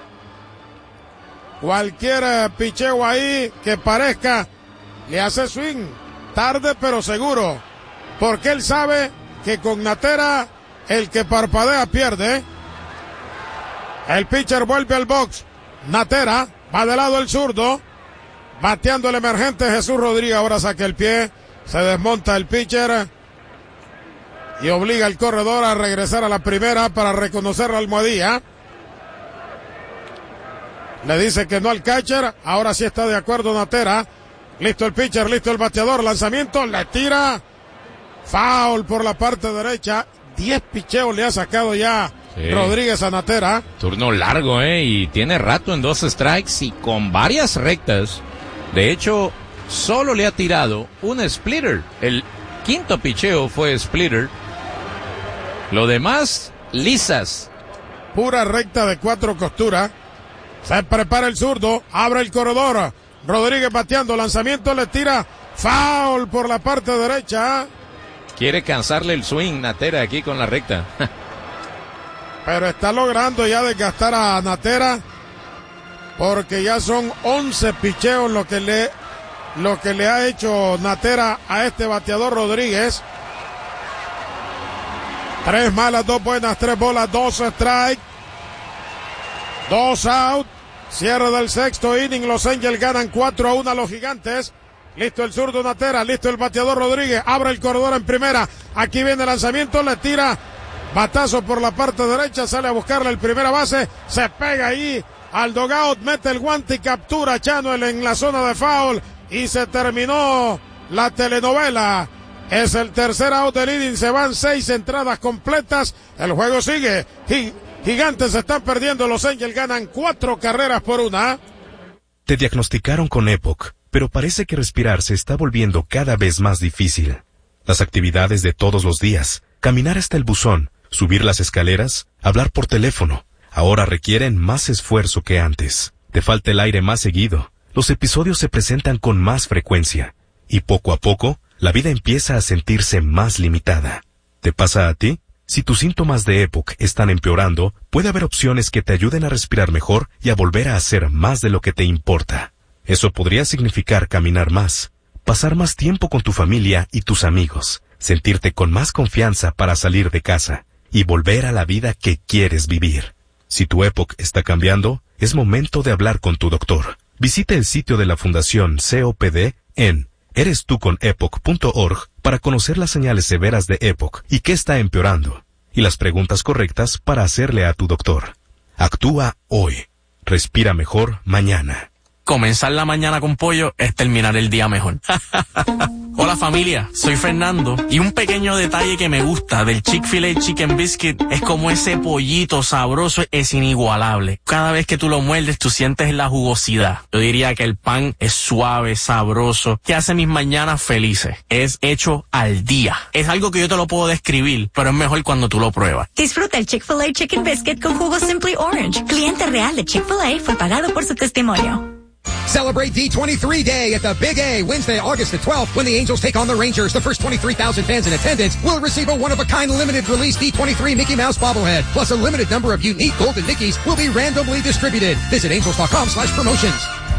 Cualquier picheo ahí que parezca le hace swing. Tarde pero seguro. Porque él sabe que con Natera el que parpadea pierde. El pitcher vuelve al box. Natera va de lado el zurdo. Bateando el emergente Jesús Rodríguez. Ahora saca el pie. Se desmonta el pitcher. Y obliga al corredor a regresar a la primera para reconocer la almohadilla. Le dice que no al catcher. Ahora sí está de acuerdo Natera. Listo el pitcher, listo el bateador. Lanzamiento, le tira. Foul por la parte derecha. Diez picheos le ha sacado ya sí. Rodríguez a Natera. Turno largo, eh, y tiene rato en dos strikes y con varias rectas. De hecho, solo le ha tirado un splitter. El quinto picheo fue splitter. Lo demás, lisas. Pura recta de cuatro costuras. Se prepara el zurdo, abre el corredor. Rodríguez bateando, lanzamiento, le tira. Foul por la parte derecha. Quiere cansarle el swing Natera aquí con la recta. Pero está logrando ya desgastar a Natera. Porque ya son once picheos lo que le, lo que le ha hecho Natera a este bateador Rodríguez. Tres malas, dos buenas, tres bolas, dos strike. Dos out. Cierre del sexto inning. Los Angels ganan cuatro a uno a los Gigantes. Listo el zurdo Natera, listo el bateador Rodríguez, abre el corredor en primera, aquí viene el lanzamiento, le tira, batazo por la parte derecha, sale a buscarle el primera base, se pega ahí al dugout, mete el guante y captura a Chanuel en la zona de foul, y se terminó la telenovela. Es el tercer out del inning, se van seis entradas completas, el juego sigue, Gigantes están perdiendo, los Angels ganan cuatro carreras por una. Te diagnosticaron con EPOC, pero parece que respirar se está volviendo cada vez más difícil. Las actividades de todos los días, caminar hasta el buzón, subir las escaleras, hablar por teléfono, ahora requieren más esfuerzo que antes. Te falta el aire más seguido, los episodios se presentan con más frecuencia, y poco a poco, la vida empieza a sentirse más limitada. ¿Te pasa a ti? Si tus síntomas de EPOC están empeorando, puede haber opciones que te ayuden a respirar mejor y a volver a hacer más de lo que te importa. Eso podría significar caminar más, pasar más tiempo con tu familia y tus amigos, sentirte con más confianza para salir de casa y volver a la vida que quieres vivir. Si tu EPOC está cambiando, es momento de hablar con tu doctor. Visite el sitio de la Fundación C O P D en eres tú con epoc punto org para conocer las señales severas de EPOC y qué está empeorando, y las preguntas correctas para hacerle a tu doctor. Actúa hoy. Respira mejor mañana. Comenzar la mañana con pollo es terminar el día mejor. Hola familia, soy Fernando y un pequeño detalle que me gusta del Chick-fil-A Chicken Biscuit es como ese pollito sabroso es inigualable. Cada vez que tú lo muerdes tú sientes la jugosidad. Yo diría que el pan es suave, sabroso, que hace mis mañanas felices. Es hecho al día. Es algo que yo te lo puedo describir, pero es mejor cuando tú lo pruebas. Disfruta el Chick-fil-A Chicken Biscuit con jugo Simply Orange. Cliente real de Chick-fil-A fue pagado por su testimonio. Celebrate D twenty-three Day at the Big A, Wednesday, August the twelfth, when the Angels take on the Rangers. The first twenty-three thousand fans in attendance will receive a one-of-a-kind limited-release D twenty-three Mickey Mouse bobblehead, plus a limited number of unique golden Mickeys will be randomly distributed. Visit angels.com slash promotions.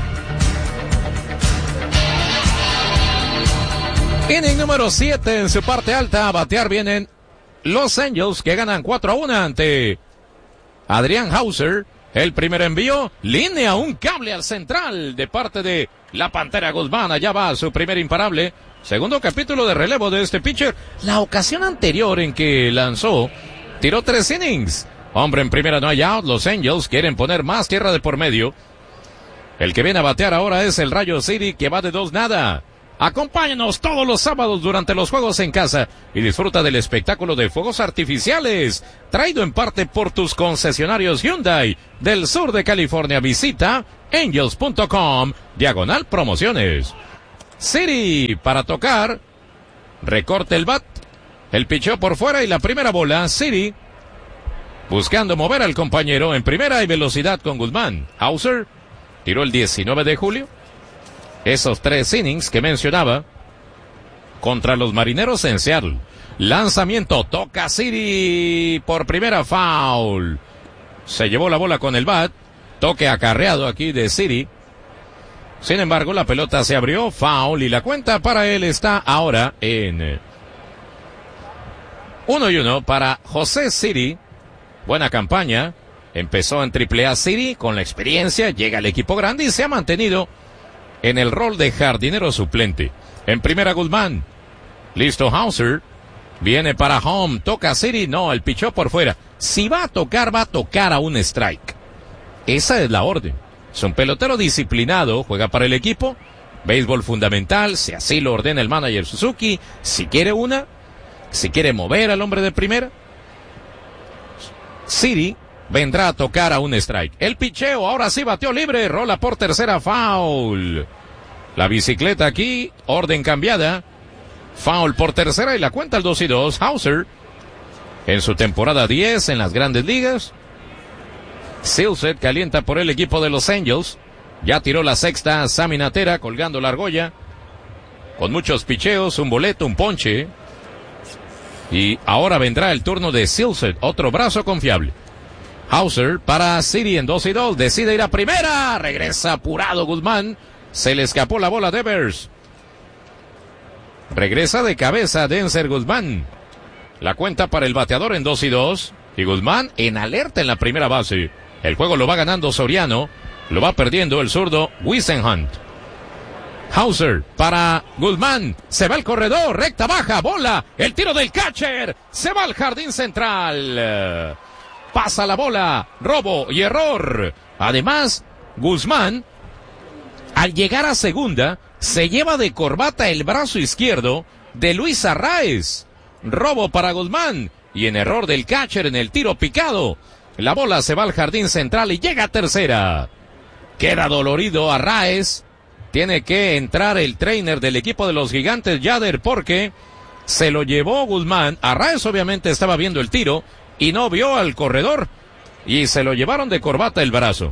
Inning número siete en su parte alta. A batear vienen los Angels, que ganan cuatro a uno ante Adrián Hauser. El primer envío, línea un cable al central de parte de la Pantera Guzmán. Allá va su primer imparable. Segundo capítulo de relevo de este pitcher. La ocasión anterior en que lanzó, tiró tres innings. Hombre en primera, no hay out. Los Angels quieren poner más tierra de por medio. El que viene a batear ahora es el Rayo City, que va de dos nada. Acompáñanos todos los sábados durante los juegos en casa y disfruta del espectáculo de fuegos artificiales, traído en parte por tus concesionarios Hyundai del sur de California. Visita angels punto com, diagonal promociones. City para tocar, recorte el bat, el picheo por fuera y la primera bola. City buscando mover al compañero en primera y velocidad con Guzmán. Hauser tiró el diecinueve de julio. Esos tres innings que mencionaba contra los Marineros en Seattle. Lanzamiento, toca City por primera, foul. Se llevó la bola con el bat. Toque acarreado aquí de City. Sin embargo, la pelota se abrió, foul, y la cuenta para él está ahora en uno y uno para José City. Buena campaña. Empezó en triple A City con la experiencia, llega al equipo grande y se ha mantenido en el rol de jardinero suplente. En primera Guzmán. Listo Hauser. Viene para home. Toca City. No, el pichó por fuera. Si va a tocar, va a tocar a un strike. Esa es la orden. Es un pelotero disciplinado. Juega para el equipo. Béisbol fundamental. Si así lo ordena el manager Suzuki. Si quiere una. Si quiere mover al hombre de primera. City vendrá a tocar a un strike. El picheo, ahora sí bateó libre, rola por tercera, foul. La bicicleta aquí, orden cambiada. Foul por tercera y la cuenta al dos y dos. Hauser, en su temporada diez en las grandes ligas. Silseth calienta por el equipo de los Angels. Ya tiró la sexta Sammy Natera, colgando la argolla. Con muchos picheos, un boleto, un ponche. Y ahora vendrá el turno de Silseth, otro brazo confiable. Hauser para City en dos y dos, decide ir a primera, regresa apurado Guzmán, se le escapó la bola de Devers. Regresa de cabeza Denzer Guzmán. La cuenta para el bateador en dos y dos, y Guzmán en alerta en la primera base. El juego lo va ganando Soriano, lo va perdiendo el zurdo Wisenhunt. Hauser para Guzmán, se va el corredor, recta baja, bola, el tiro del catcher, se va al jardín central. Pasa la bola, robo y error. Además, Guzmán, al llegar a segunda, se lleva de corbata el brazo izquierdo de Luis Arraez. Robo para Guzmán y en error del catcher en el tiro picado. La bola se va al jardín central y llega a tercera. Queda dolorido Arraez. Tiene que entrar el trainer del equipo de los Gigantes, Yader, porque se lo llevó Guzmán. Arraez obviamente estaba viendo el tiro y no vio al corredor y se lo llevaron de corbata el brazo.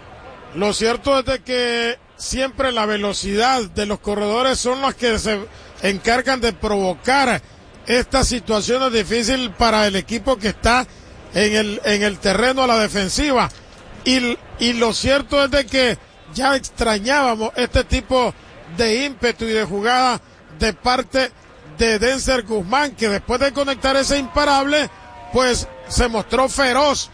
Lo cierto es de que siempre la velocidad de los corredores son las que se encargan de provocar estas situaciones difíciles para el equipo que está en el en el terreno a la defensiva. Y, y lo cierto es de que ya extrañábamos este tipo de ímpetu y de jugada de parte de Denzer Guzmán, que después de conectar ese imparable, pues se mostró feroz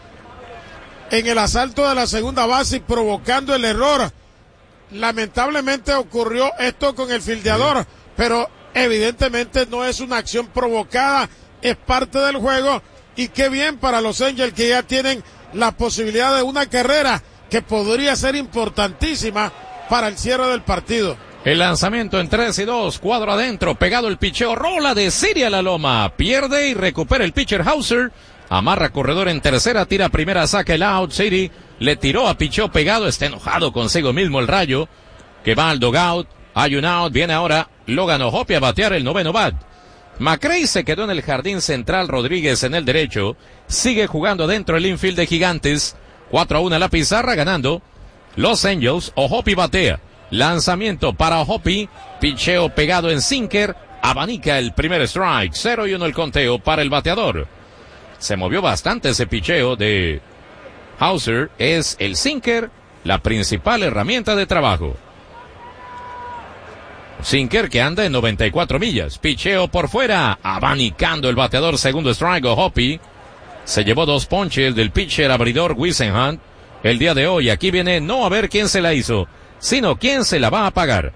en el asalto de la segunda base y provocando el error. Lamentablemente ocurrió esto con el fildeador, pero evidentemente no es una acción provocada, es parte del juego, y qué bien para los Angels que ya tienen la posibilidad de una carrera que podría ser importantísima para el cierre del partido. El lanzamiento en tres y dos, cuadro adentro, pegado el picheo, rola de City a la loma, pierde y recupera el pitcher Hauser, amarra corredor en tercera, tira primera, saca el out. City le tiró a picheo pegado, está enojado consigo mismo el Rayo, que va al dugout, hay un out, viene ahora Logan O'Hoppe a batear el noveno bat. McRae se quedó en el jardín central, Rodríguez en el derecho, sigue jugando dentro el infield de Gigantes, cuatro a uno la pizarra, ganando los Angels. O'Hoppe batea. Lanzamiento para O'Hoppe, picheo pegado en sinker, abanica el primer strike, cero y uno el conteo para el bateador. Se movió bastante ese picheo de Hauser, es el sinker, la principal herramienta de trabajo. Sinker que anda en noventa y cuatro millas, picheo por fuera, abanicando el bateador, segundo strike. O'Hoppe se llevó dos ponches del pitcher abridor Wisenhunt el día de hoy. Aquí viene no a ver quién se la hizo, sino quién se la va a pagar.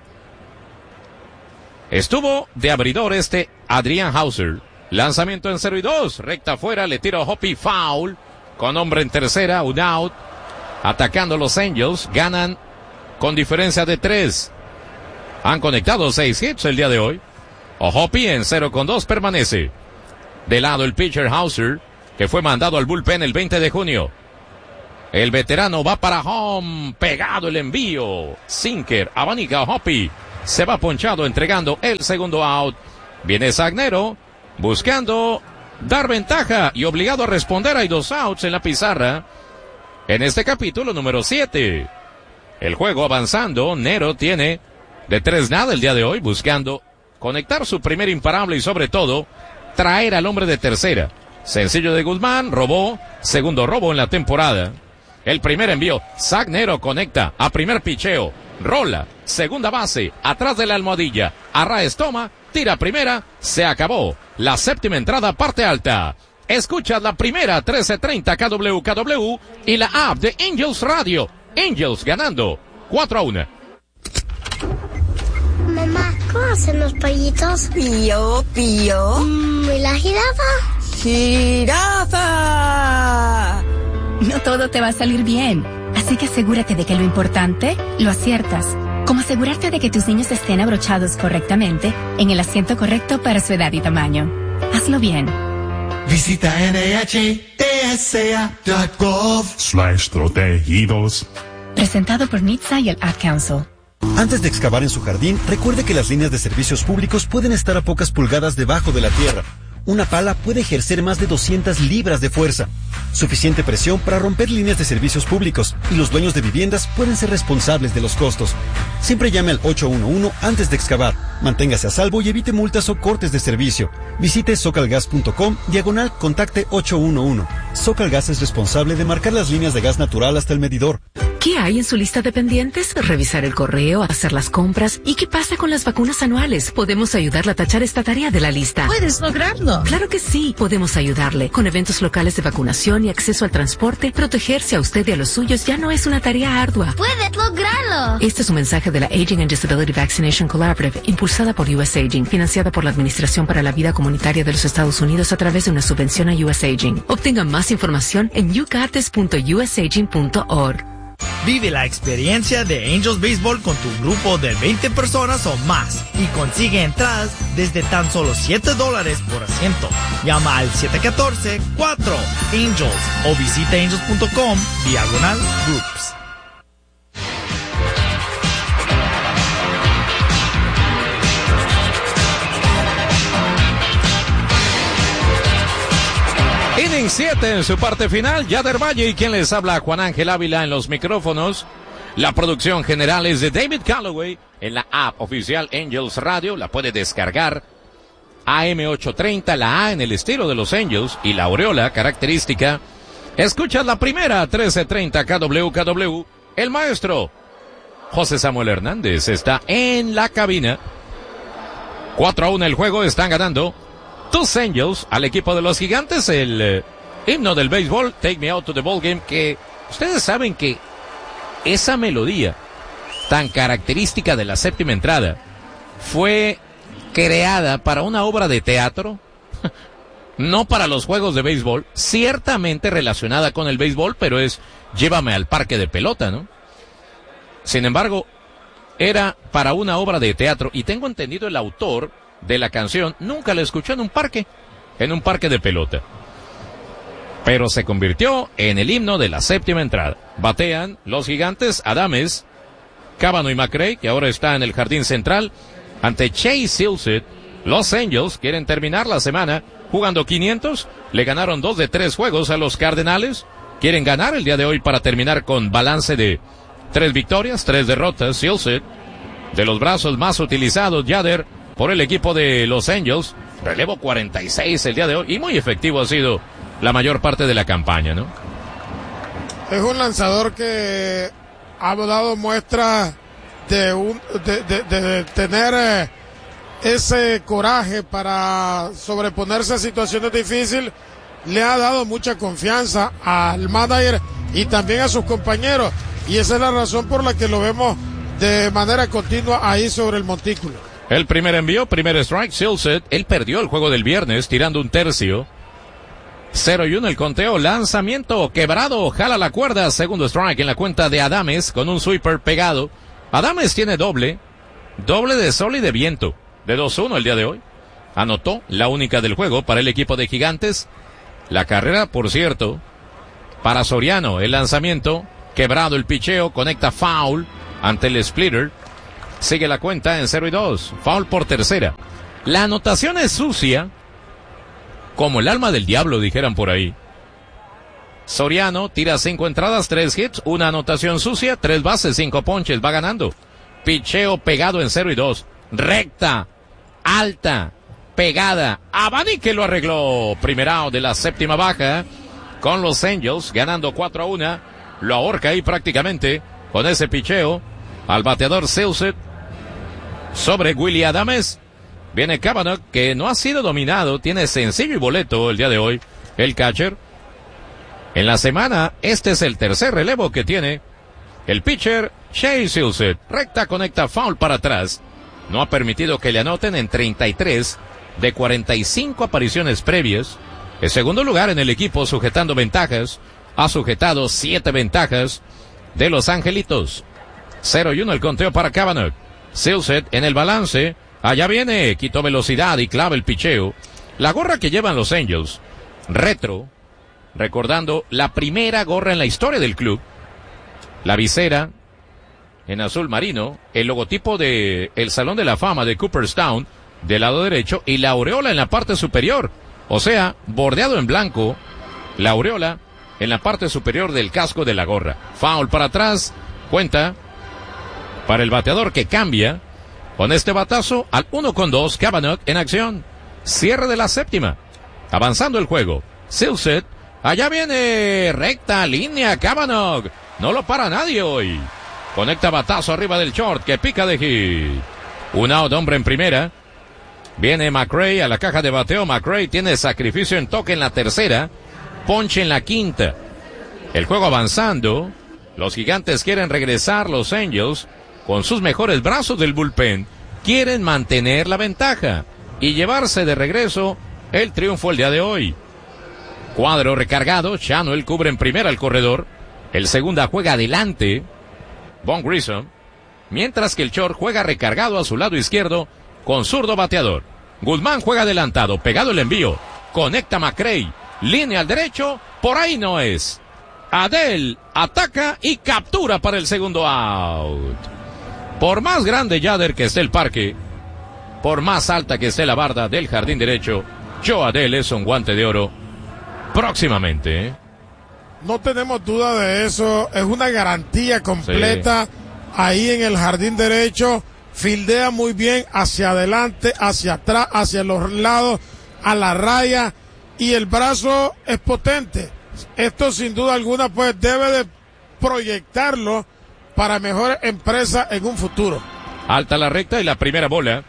Estuvo de abridor este Adrian Hauser. Lanzamiento en cero y dos, recta afuera, le tira a O'Hoppe, foul, con hombre en tercera, un out. Atacando los Angels, ganan con diferencia de tres. Han conectado seis hits el día de hoy. Ohopi en cero con dos permanece. De lado el pitcher Hauser, que fue mandado al bullpen el veinte de junio. El veterano va para home, pegado el envío. Sinker, abanica Ohopi. Se va ponchado entregando el segundo out. Viene Zagnero buscando dar ventaja y obligado a responder. Hay dos outs en la pizarra en este capítulo número siete. El juego avanzando. Nero tiene de tres nada el día de hoy, buscando conectar su primer imparable y sobre todo traer al hombre de tercera. Sencillo de Guzmán, robó, segundo robo en la temporada. El primer envío, Zagnero conecta a primer picheo, rola, segunda base, atrás de la almohadilla, Arraez toma, tira primera, se acabó. La séptima entrada, parte alta. Escucha la primera trece treinta K W K W y la app de Angels Radio. Angels ganando cuatro a uno. Mamá, ¿cómo hacen los pollitos? Pío, pío. Mm, ¿Y la jirafa? ¡Jirafa! No todo te va a salir bien, así que asegúrate de que lo importante lo aciertas. Como asegurarte de que tus niños estén abrochados correctamente en el asiento correcto para su edad y tamaño. Hazlo bien. Visita N H T S A punto gov slash protegidos. Presentado por N H T S A y el Ad Council. Antes de excavar en su jardín, recuerde que las líneas de servicios públicos pueden estar a pocas pulgadas debajo de la tierra. Una pala puede ejercer más de doscientas libras de fuerza. Suficiente presión para romper líneas de servicios públicos, y los dueños de viviendas pueden ser responsables de los costos. Siempre llame al ocho uno uno antes de excavar. Manténgase a salvo y evite multas o cortes de servicio. Visite socalgas punto com, diagonal, contacte ocho uno uno. Socalgas es responsable de marcar las líneas de gas natural hasta el medidor. ¿Qué hay en su lista de pendientes? Revisar el correo, hacer las compras. ¿Y qué pasa con las vacunas anuales? Podemos ayudarle a tachar esta tarea de la lista. ¿Puedes lograrlo? Claro que sí, podemos ayudarle. Con eventos locales de vacunación y acceso al transporte, protegerse a usted y a los suyos ya no es una tarea ardua. ¡Puedes lograrlo! Este es un mensaje de la Aging and Disability Vaccination Collaborative, impulsada por U S Aging, financiada por la Administración para la Vida Comunitaria de los Estados Unidos a través de una subvención a U S Aging. Obtenga más información en you got this punto u s aging punto org. Vive la experiencia de Angels Baseball con tu grupo de veinte personas o más y consigue entradas desde tan solo siete dólares por asiento. Llama al siete uno cuatro cuatro Angels o visita angels punto com diagonal groups. Inning siete en su parte final. Yader Valle y quien les habla, Juan Ángel Ávila en los micrófonos. La producción general es de David Calloway en la app oficial Angels Radio. La puede descargar. A M ochocientos treinta, la A en el estilo de los Angels y la aureola característica. Escuchas la primera trece treinta K W K W. El maestro José Samuel Hernández está en la cabina. cuatro a uno el juego, están ganando tus Angels al equipo de los Gigantes. El eh, himno del béisbol, Take Me Out to the Ball Game, que ustedes saben que esa melodía tan característica de la séptima entrada fue creada para una obra de teatro, no para los juegos de béisbol, ciertamente relacionada con el béisbol, pero es Llévame al parque de pelota, ¿no? Sin embargo, era para una obra de teatro, y tengo entendido el autor de la canción nunca la escuchó en un parque, en un parque de pelota. Pero se convirtió en el himno de la séptima entrada. Batean los Gigantes, Adames, Cábano y McRae, que ahora está en el jardín central, ante Chase Silseth. Los Angels quieren terminar la semana jugando quinientos, le ganaron dos de tres juegos a los Cardenales, quieren ganar el día de hoy para terminar con balance de tres victorias, tres derrotas. Silseth, de los brazos más utilizados, Yader, por el equipo de los Angels, relevo cuarenta y seis el día de hoy, y muy efectivo ha sido la mayor parte de la campaña, ¿no? Es un lanzador que ha dado muestra de, un, de, de, de, de tener eh, ese coraje para sobreponerse a situaciones difíciles. Le ha dado mucha confianza al manager y también a sus compañeros, y esa es la razón por la que lo vemos de manera continua ahí sobre el montículo. El primer envío, primer strike, Silseth. Él perdió el juego del viernes tirando un tercio. cero y uno el conteo, lanzamiento quebrado, jala la cuerda, segundo strike en la cuenta de Adames con un sweeper pegado. Adames tiene doble, Doble de sol y de viento. De dos uno el día de hoy. Anotó la única del juego para el equipo de Gigantes. La carrera, por cierto, para Soriano. El lanzamiento, quebrado el picheo, conecta foul ante el splitter. Sigue la cuenta en cero y dos. Foul por tercera. La anotación es sucia, como el alma del diablo, dijeran por ahí. Soriano tira cinco entradas, tres hits, una anotación sucia, tres bases, cinco ponches, va ganando. Picheo pegado en cero y dos. Recta, alta, pegada. Abani que lo arregló. Primer out de la séptima baja con los Angels, ganando cuatro a uno. Lo ahorca ahí prácticamente con ese picheo al bateador Silseth sobre Willy Adames. Viene Cavanaugh, que no ha sido dominado, tiene sencillo y boleto el día de hoy, el catcher. En la semana, este es el tercer relevo que tiene el pitcher Shea Silseth. Recta, conecta foul para atrás. No ha permitido que le anoten en treinta y tres de cuarenta y cinco apariciones previas. En segundo lugar en el equipo, sujetando ventajas. Ha sujetado siete ventajas de los Angelitos. cero y uno el conteo para Cavanaugh. Silseth en el balance. Allá viene, quitó velocidad y clava el picheo. La gorra que llevan los Angels, retro, recordando la primera gorra en la historia del club. La visera en azul marino, el logotipo de el Salón de la Fama de Cooperstown del lado derecho y la aureola en la parte superior. O sea, bordeado en blanco, la aureola en la parte superior del casco de la gorra. Foul para atrás, cuenta para el bateador que cambia. Con este batazo al uno con dos, Cavanaugh en acción. Cierre de la séptima. Avanzando el juego. Silseth, allá viene, recta, línea, Cavanaugh. No lo para nadie hoy. Conecta batazo arriba del short que pica de hit. Un out, hombre en primera. Viene McRae a la caja de bateo. McRae tiene sacrificio en toque en la tercera. Ponche en la quinta. El juego avanzando. Los Gigantes quieren regresar, los Angels, con sus mejores brazos del bullpen, quieren mantener la ventaja y llevarse de regreso el triunfo el día de hoy. Cuadro recargado, Chanuel cubre en primera el corredor, el segunda juega adelante, Von Grissom, mientras que el short juega recargado a su lado izquierdo con zurdo bateador. Guzmán juega adelantado, pegado el envío, conecta McRae, línea al derecho, por ahí no es. Adell ataca y captura para el segundo out. Por más grande Yader que esté el parque, por más alta que esté la barda del jardín derecho, Joe Adell es un guante de oro próximamente. ¿eh? No tenemos duda de eso, es una garantía completa sí. Ahí en el jardín derecho, fildea muy bien hacia adelante, hacia atrás, hacia los lados, a la raya, y el brazo es potente. Esto sin duda alguna pues debe de proyectarlo para mejor empresa en un futuro. Alta la recta y la primera bola.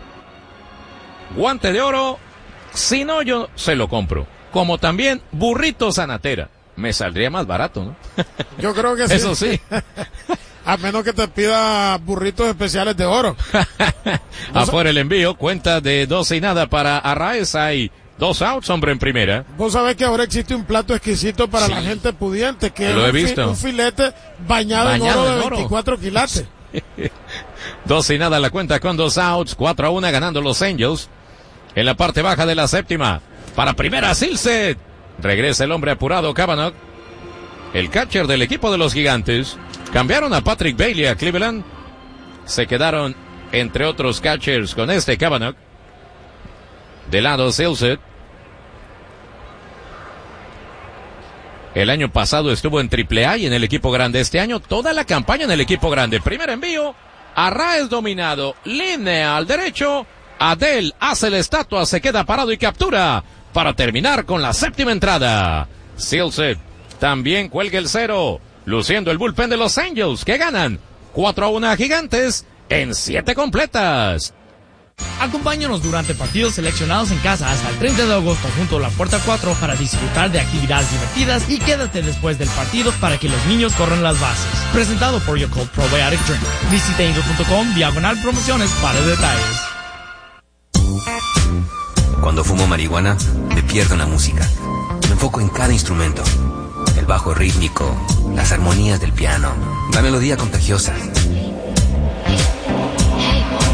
Guante de oro, si no yo se lo compro. Como también burrito Sanatera. Me saldría más barato, ¿no? Yo creo que sí. Eso sí. A menos que te pida burritos especiales de oro. Afuera el envío, cuenta de dos y nada para Arraez. Hay dos outs, hombre en primera. Vos sabés que ahora existe un plato exquisito para sí. La gente pudiente, que lo es he visto. Un filete bañado, bañado en oro de veinticuatro quilates. Dos y nada la cuenta con dos outs, cuatro a uno ganando los Angels. En la parte baja de la séptima, para primera Silseth. Regresa el hombre apurado, Cavanaugh. El catcher del equipo de los Gigantes. Cambiaron a Patrick Bailey a Cleveland. Se quedaron, entre otros catchers, con este Cavanaugh. De lado Silseth. El año pasado estuvo en triple A y en el equipo grande. Este año toda la campaña en el equipo grande. Primer envío. Arraez dominado. Línea al derecho. Adell hace la estatua. Se queda parado y captura. Para terminar con la séptima entrada. Silseth también cuelga el cero. Luciendo el bullpen de los Angels. Que ganan cuatro a uno a Gigantes en siete completas. Acompáñanos durante partidos seleccionados en casa hasta el treinta de agosto junto a la Puerta cuatro para disfrutar de actividades divertidas y quédate después del partido para que los niños corran las bases. Presentado por Yakult Probiotic Drink. Visita angel punto com diagonal promociones para detalles. Cuando fumo marihuana, me pierdo en la música. Me enfoco en cada instrumento. El bajo rítmico, las armonías del piano, la melodía contagiosa.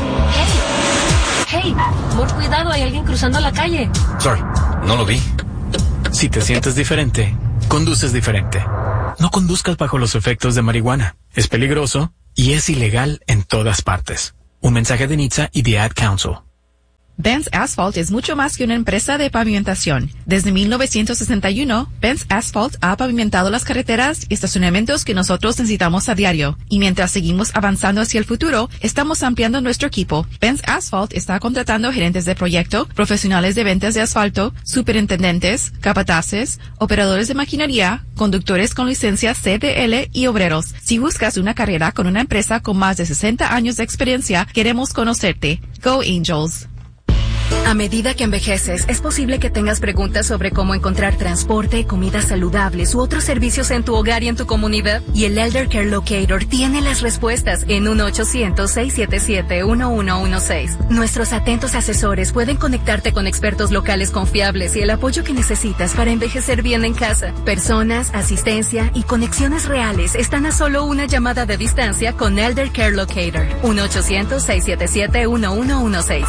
Hey, por cuidado, hay alguien cruzando la calle. Sorry, no lo vi. Si te sientes diferente, conduces diferente. No conduzcas bajo los efectos de marihuana. Es peligroso y es ilegal en todas partes. Un mensaje de N H T S A y The Ad Council. Benz Asphalt es mucho más que una empresa de pavimentación. Desde mil novecientos sesenta y uno, Benz Asphalt ha pavimentado las carreteras y estacionamientos que nosotros necesitamos a diario. Y mientras seguimos avanzando hacia el futuro, estamos ampliando nuestro equipo. Benz Asphalt está contratando gerentes de proyecto, profesionales de ventas de asfalto, superintendentes, capataces, operadores de maquinaria, conductores con licencia C D L y obreros. Si buscas una carrera con una empresa con más de sesenta años de experiencia, queremos conocerte. Go Angels. A medida que envejeces, es posible que tengas preguntas sobre cómo encontrar transporte, comidas saludables u otros servicios en tu hogar y en tu comunidad. Y el Elder Care Locator tiene las respuestas en uno ochocientos, seiscientos setenta y siete, uno uno uno seis. Nuestros atentos asesores pueden conectarte con expertos locales confiables y el apoyo que necesitas para envejecer bien en casa. Personas, asistencia y conexiones reales están a solo una llamada de distancia con Elder Care Locator. uno ochocientos, seiscientos setenta y siete, uno uno uno seis.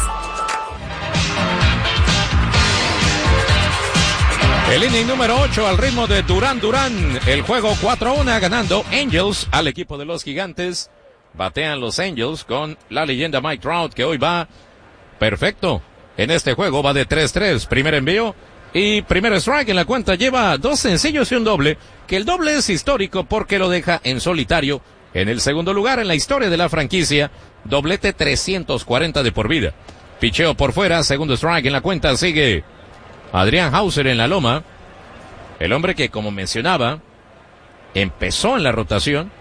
El inning número ocho al ritmo de Durán Durán. El juego cuatro a uno ganando Angels al equipo de los Gigantes. Batean los Angels con la leyenda Mike Trout, que hoy va perfecto. En este juego va de tres tres. Primer envío y primer strike en la cuenta. Lleva dos sencillos y un doble, que el doble es histórico porque lo deja en solitario en el segundo lugar en la historia de la franquicia. Doblete trescientos cuarenta de por vida. Picheo por fuera, segundo strike en la cuenta. Sigue Adrián Hauser en la loma, el hombre que, como mencionaba, empezó en la rotación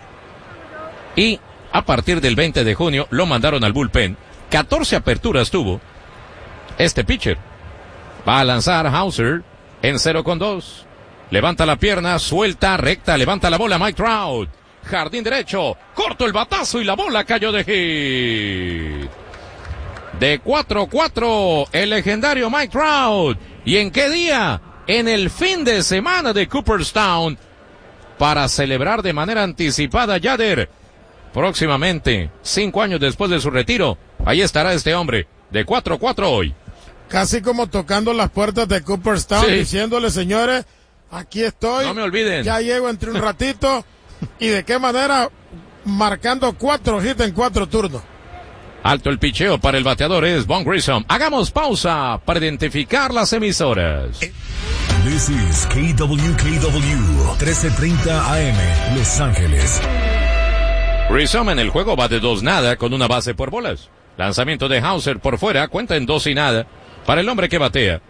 y a partir del veinte de junio lo mandaron al bullpen. catorce aperturas tuvo este pitcher. Va a lanzar Hauser en cero con dos. Levanta la pierna, suelta, recta, levanta la bola Mike Trout. Jardín derecho, corto el batazo y la bola cayó de hit. De cuatro cuatro, el legendario Mike Trout. ¿Y en qué día? En el fin de semana de Cooperstown, para celebrar de manera anticipada Yader. Próximamente, cinco años después de su retiro, ahí estará este hombre, de cuatro cuatro hoy. Casi como tocando las puertas de Cooperstown, sí, diciéndole, señores, aquí estoy. No me olviden. Ya llego entre un ratito. ¿Y de qué manera? Marcando cuatro hits en cuatro turnos. Alto el picheo para el bateador es Von Grissom. Hagamos pausa para identificar las emisoras. This is K W K W, trece treinta A M, Los Ángeles. Grissom en el juego va de dos nada con una base por bolas. Lanzamiento de Hauser por fuera, cuenta en dos y nada para el hombre que batea.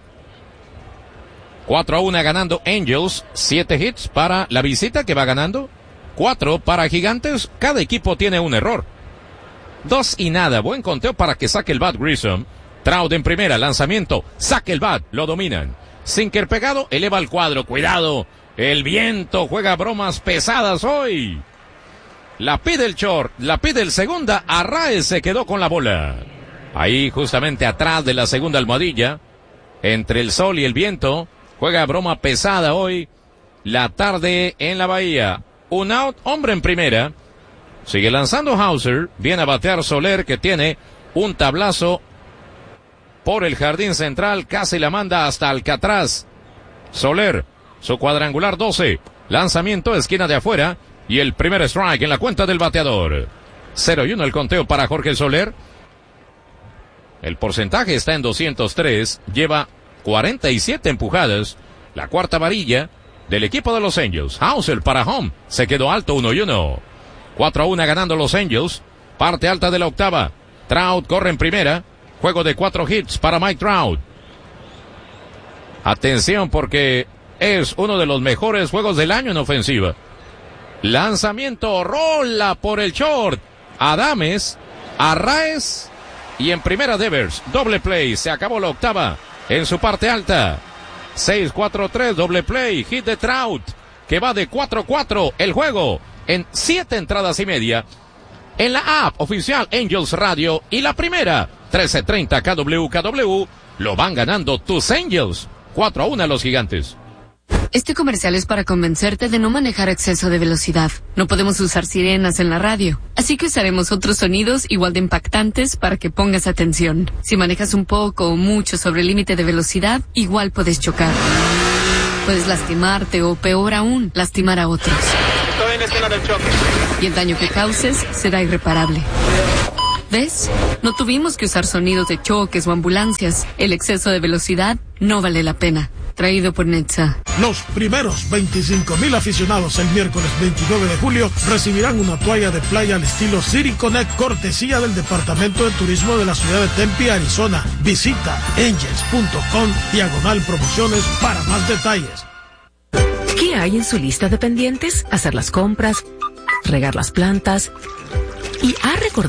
cuatro a uno ganando Angels, siete hits para la visita que va ganando, cuatro para Gigantes. Cada equipo tiene un error. Dos y nada, buen conteo para que saque el bat Grissom. Trout en primera, lanzamiento, saque el bat, lo dominan. Sinker pegado, eleva el cuadro, cuidado, el viento juega bromas pesadas hoy. La pide el short, la pide el segunda, Arraez se quedó con la bola. Ahí justamente atrás de la segunda almohadilla, entre el sol y el viento, juega broma pesada hoy, la tarde en la Bahía. Un out, hombre en primera. Sigue lanzando Hauser, viene a batear Soler, que tiene un tablazo por el jardín central, casi la manda hasta Alcatraz. Soler, su cuadrangular doce, lanzamiento, esquina de afuera, y el primer strike en la cuenta del bateador. cero y uno el conteo para Jorge Soler. El porcentaje está en doscientos tres, lleva cuarenta y siete empujadas, la cuarta varilla del equipo de los Angels. Hauser para home, se quedó alto, uno y uno. cuatro a uno ganando los Angels. Parte alta de la octava. Trout corre en primera. Juego de cuatro hits para Mike Trout. Atención porque es uno de los mejores juegos del año en ofensiva. Lanzamiento, rola por el short. Adames, Arraez y en primera Devers. Doble play, se acabó la octava en su parte alta. seis cuatro tres, doble play, hit de Trout, que va de cuatro cuatro el juego en siete entradas y media en la app oficial Angels Radio, y la primera, trece treinta K W K W, lo van ganando tus Angels, cuatro a uno a los Gigantes. Este comercial es para convencerte de no manejar a exceso de velocidad. No podemos usar sirenas en la radio, así que usaremos otros sonidos igual de impactantes para que pongas atención. Si manejas un poco o mucho sobre el límite de velocidad, igual puedes chocar. Puedes lastimarte o, peor aún, lastimar a otros. Estoy en la escena del choque. Y el daño que causes será irreparable. ¿Ves? No tuvimos que usar sonidos de choques o ambulancias. El exceso de velocidad no vale la pena. Traído por Netza. Los primeros veinticinco mil aficionados el miércoles veintinueve de julio recibirán una toalla de playa al estilo City Connect, cortesía del Departamento de Turismo de la ciudad de Tempe, Arizona. Visita angels punto com diagonal promociones para más detalles. ¿Qué hay en su lista de pendientes? Hacer las compras, regar las plantas y ha recordado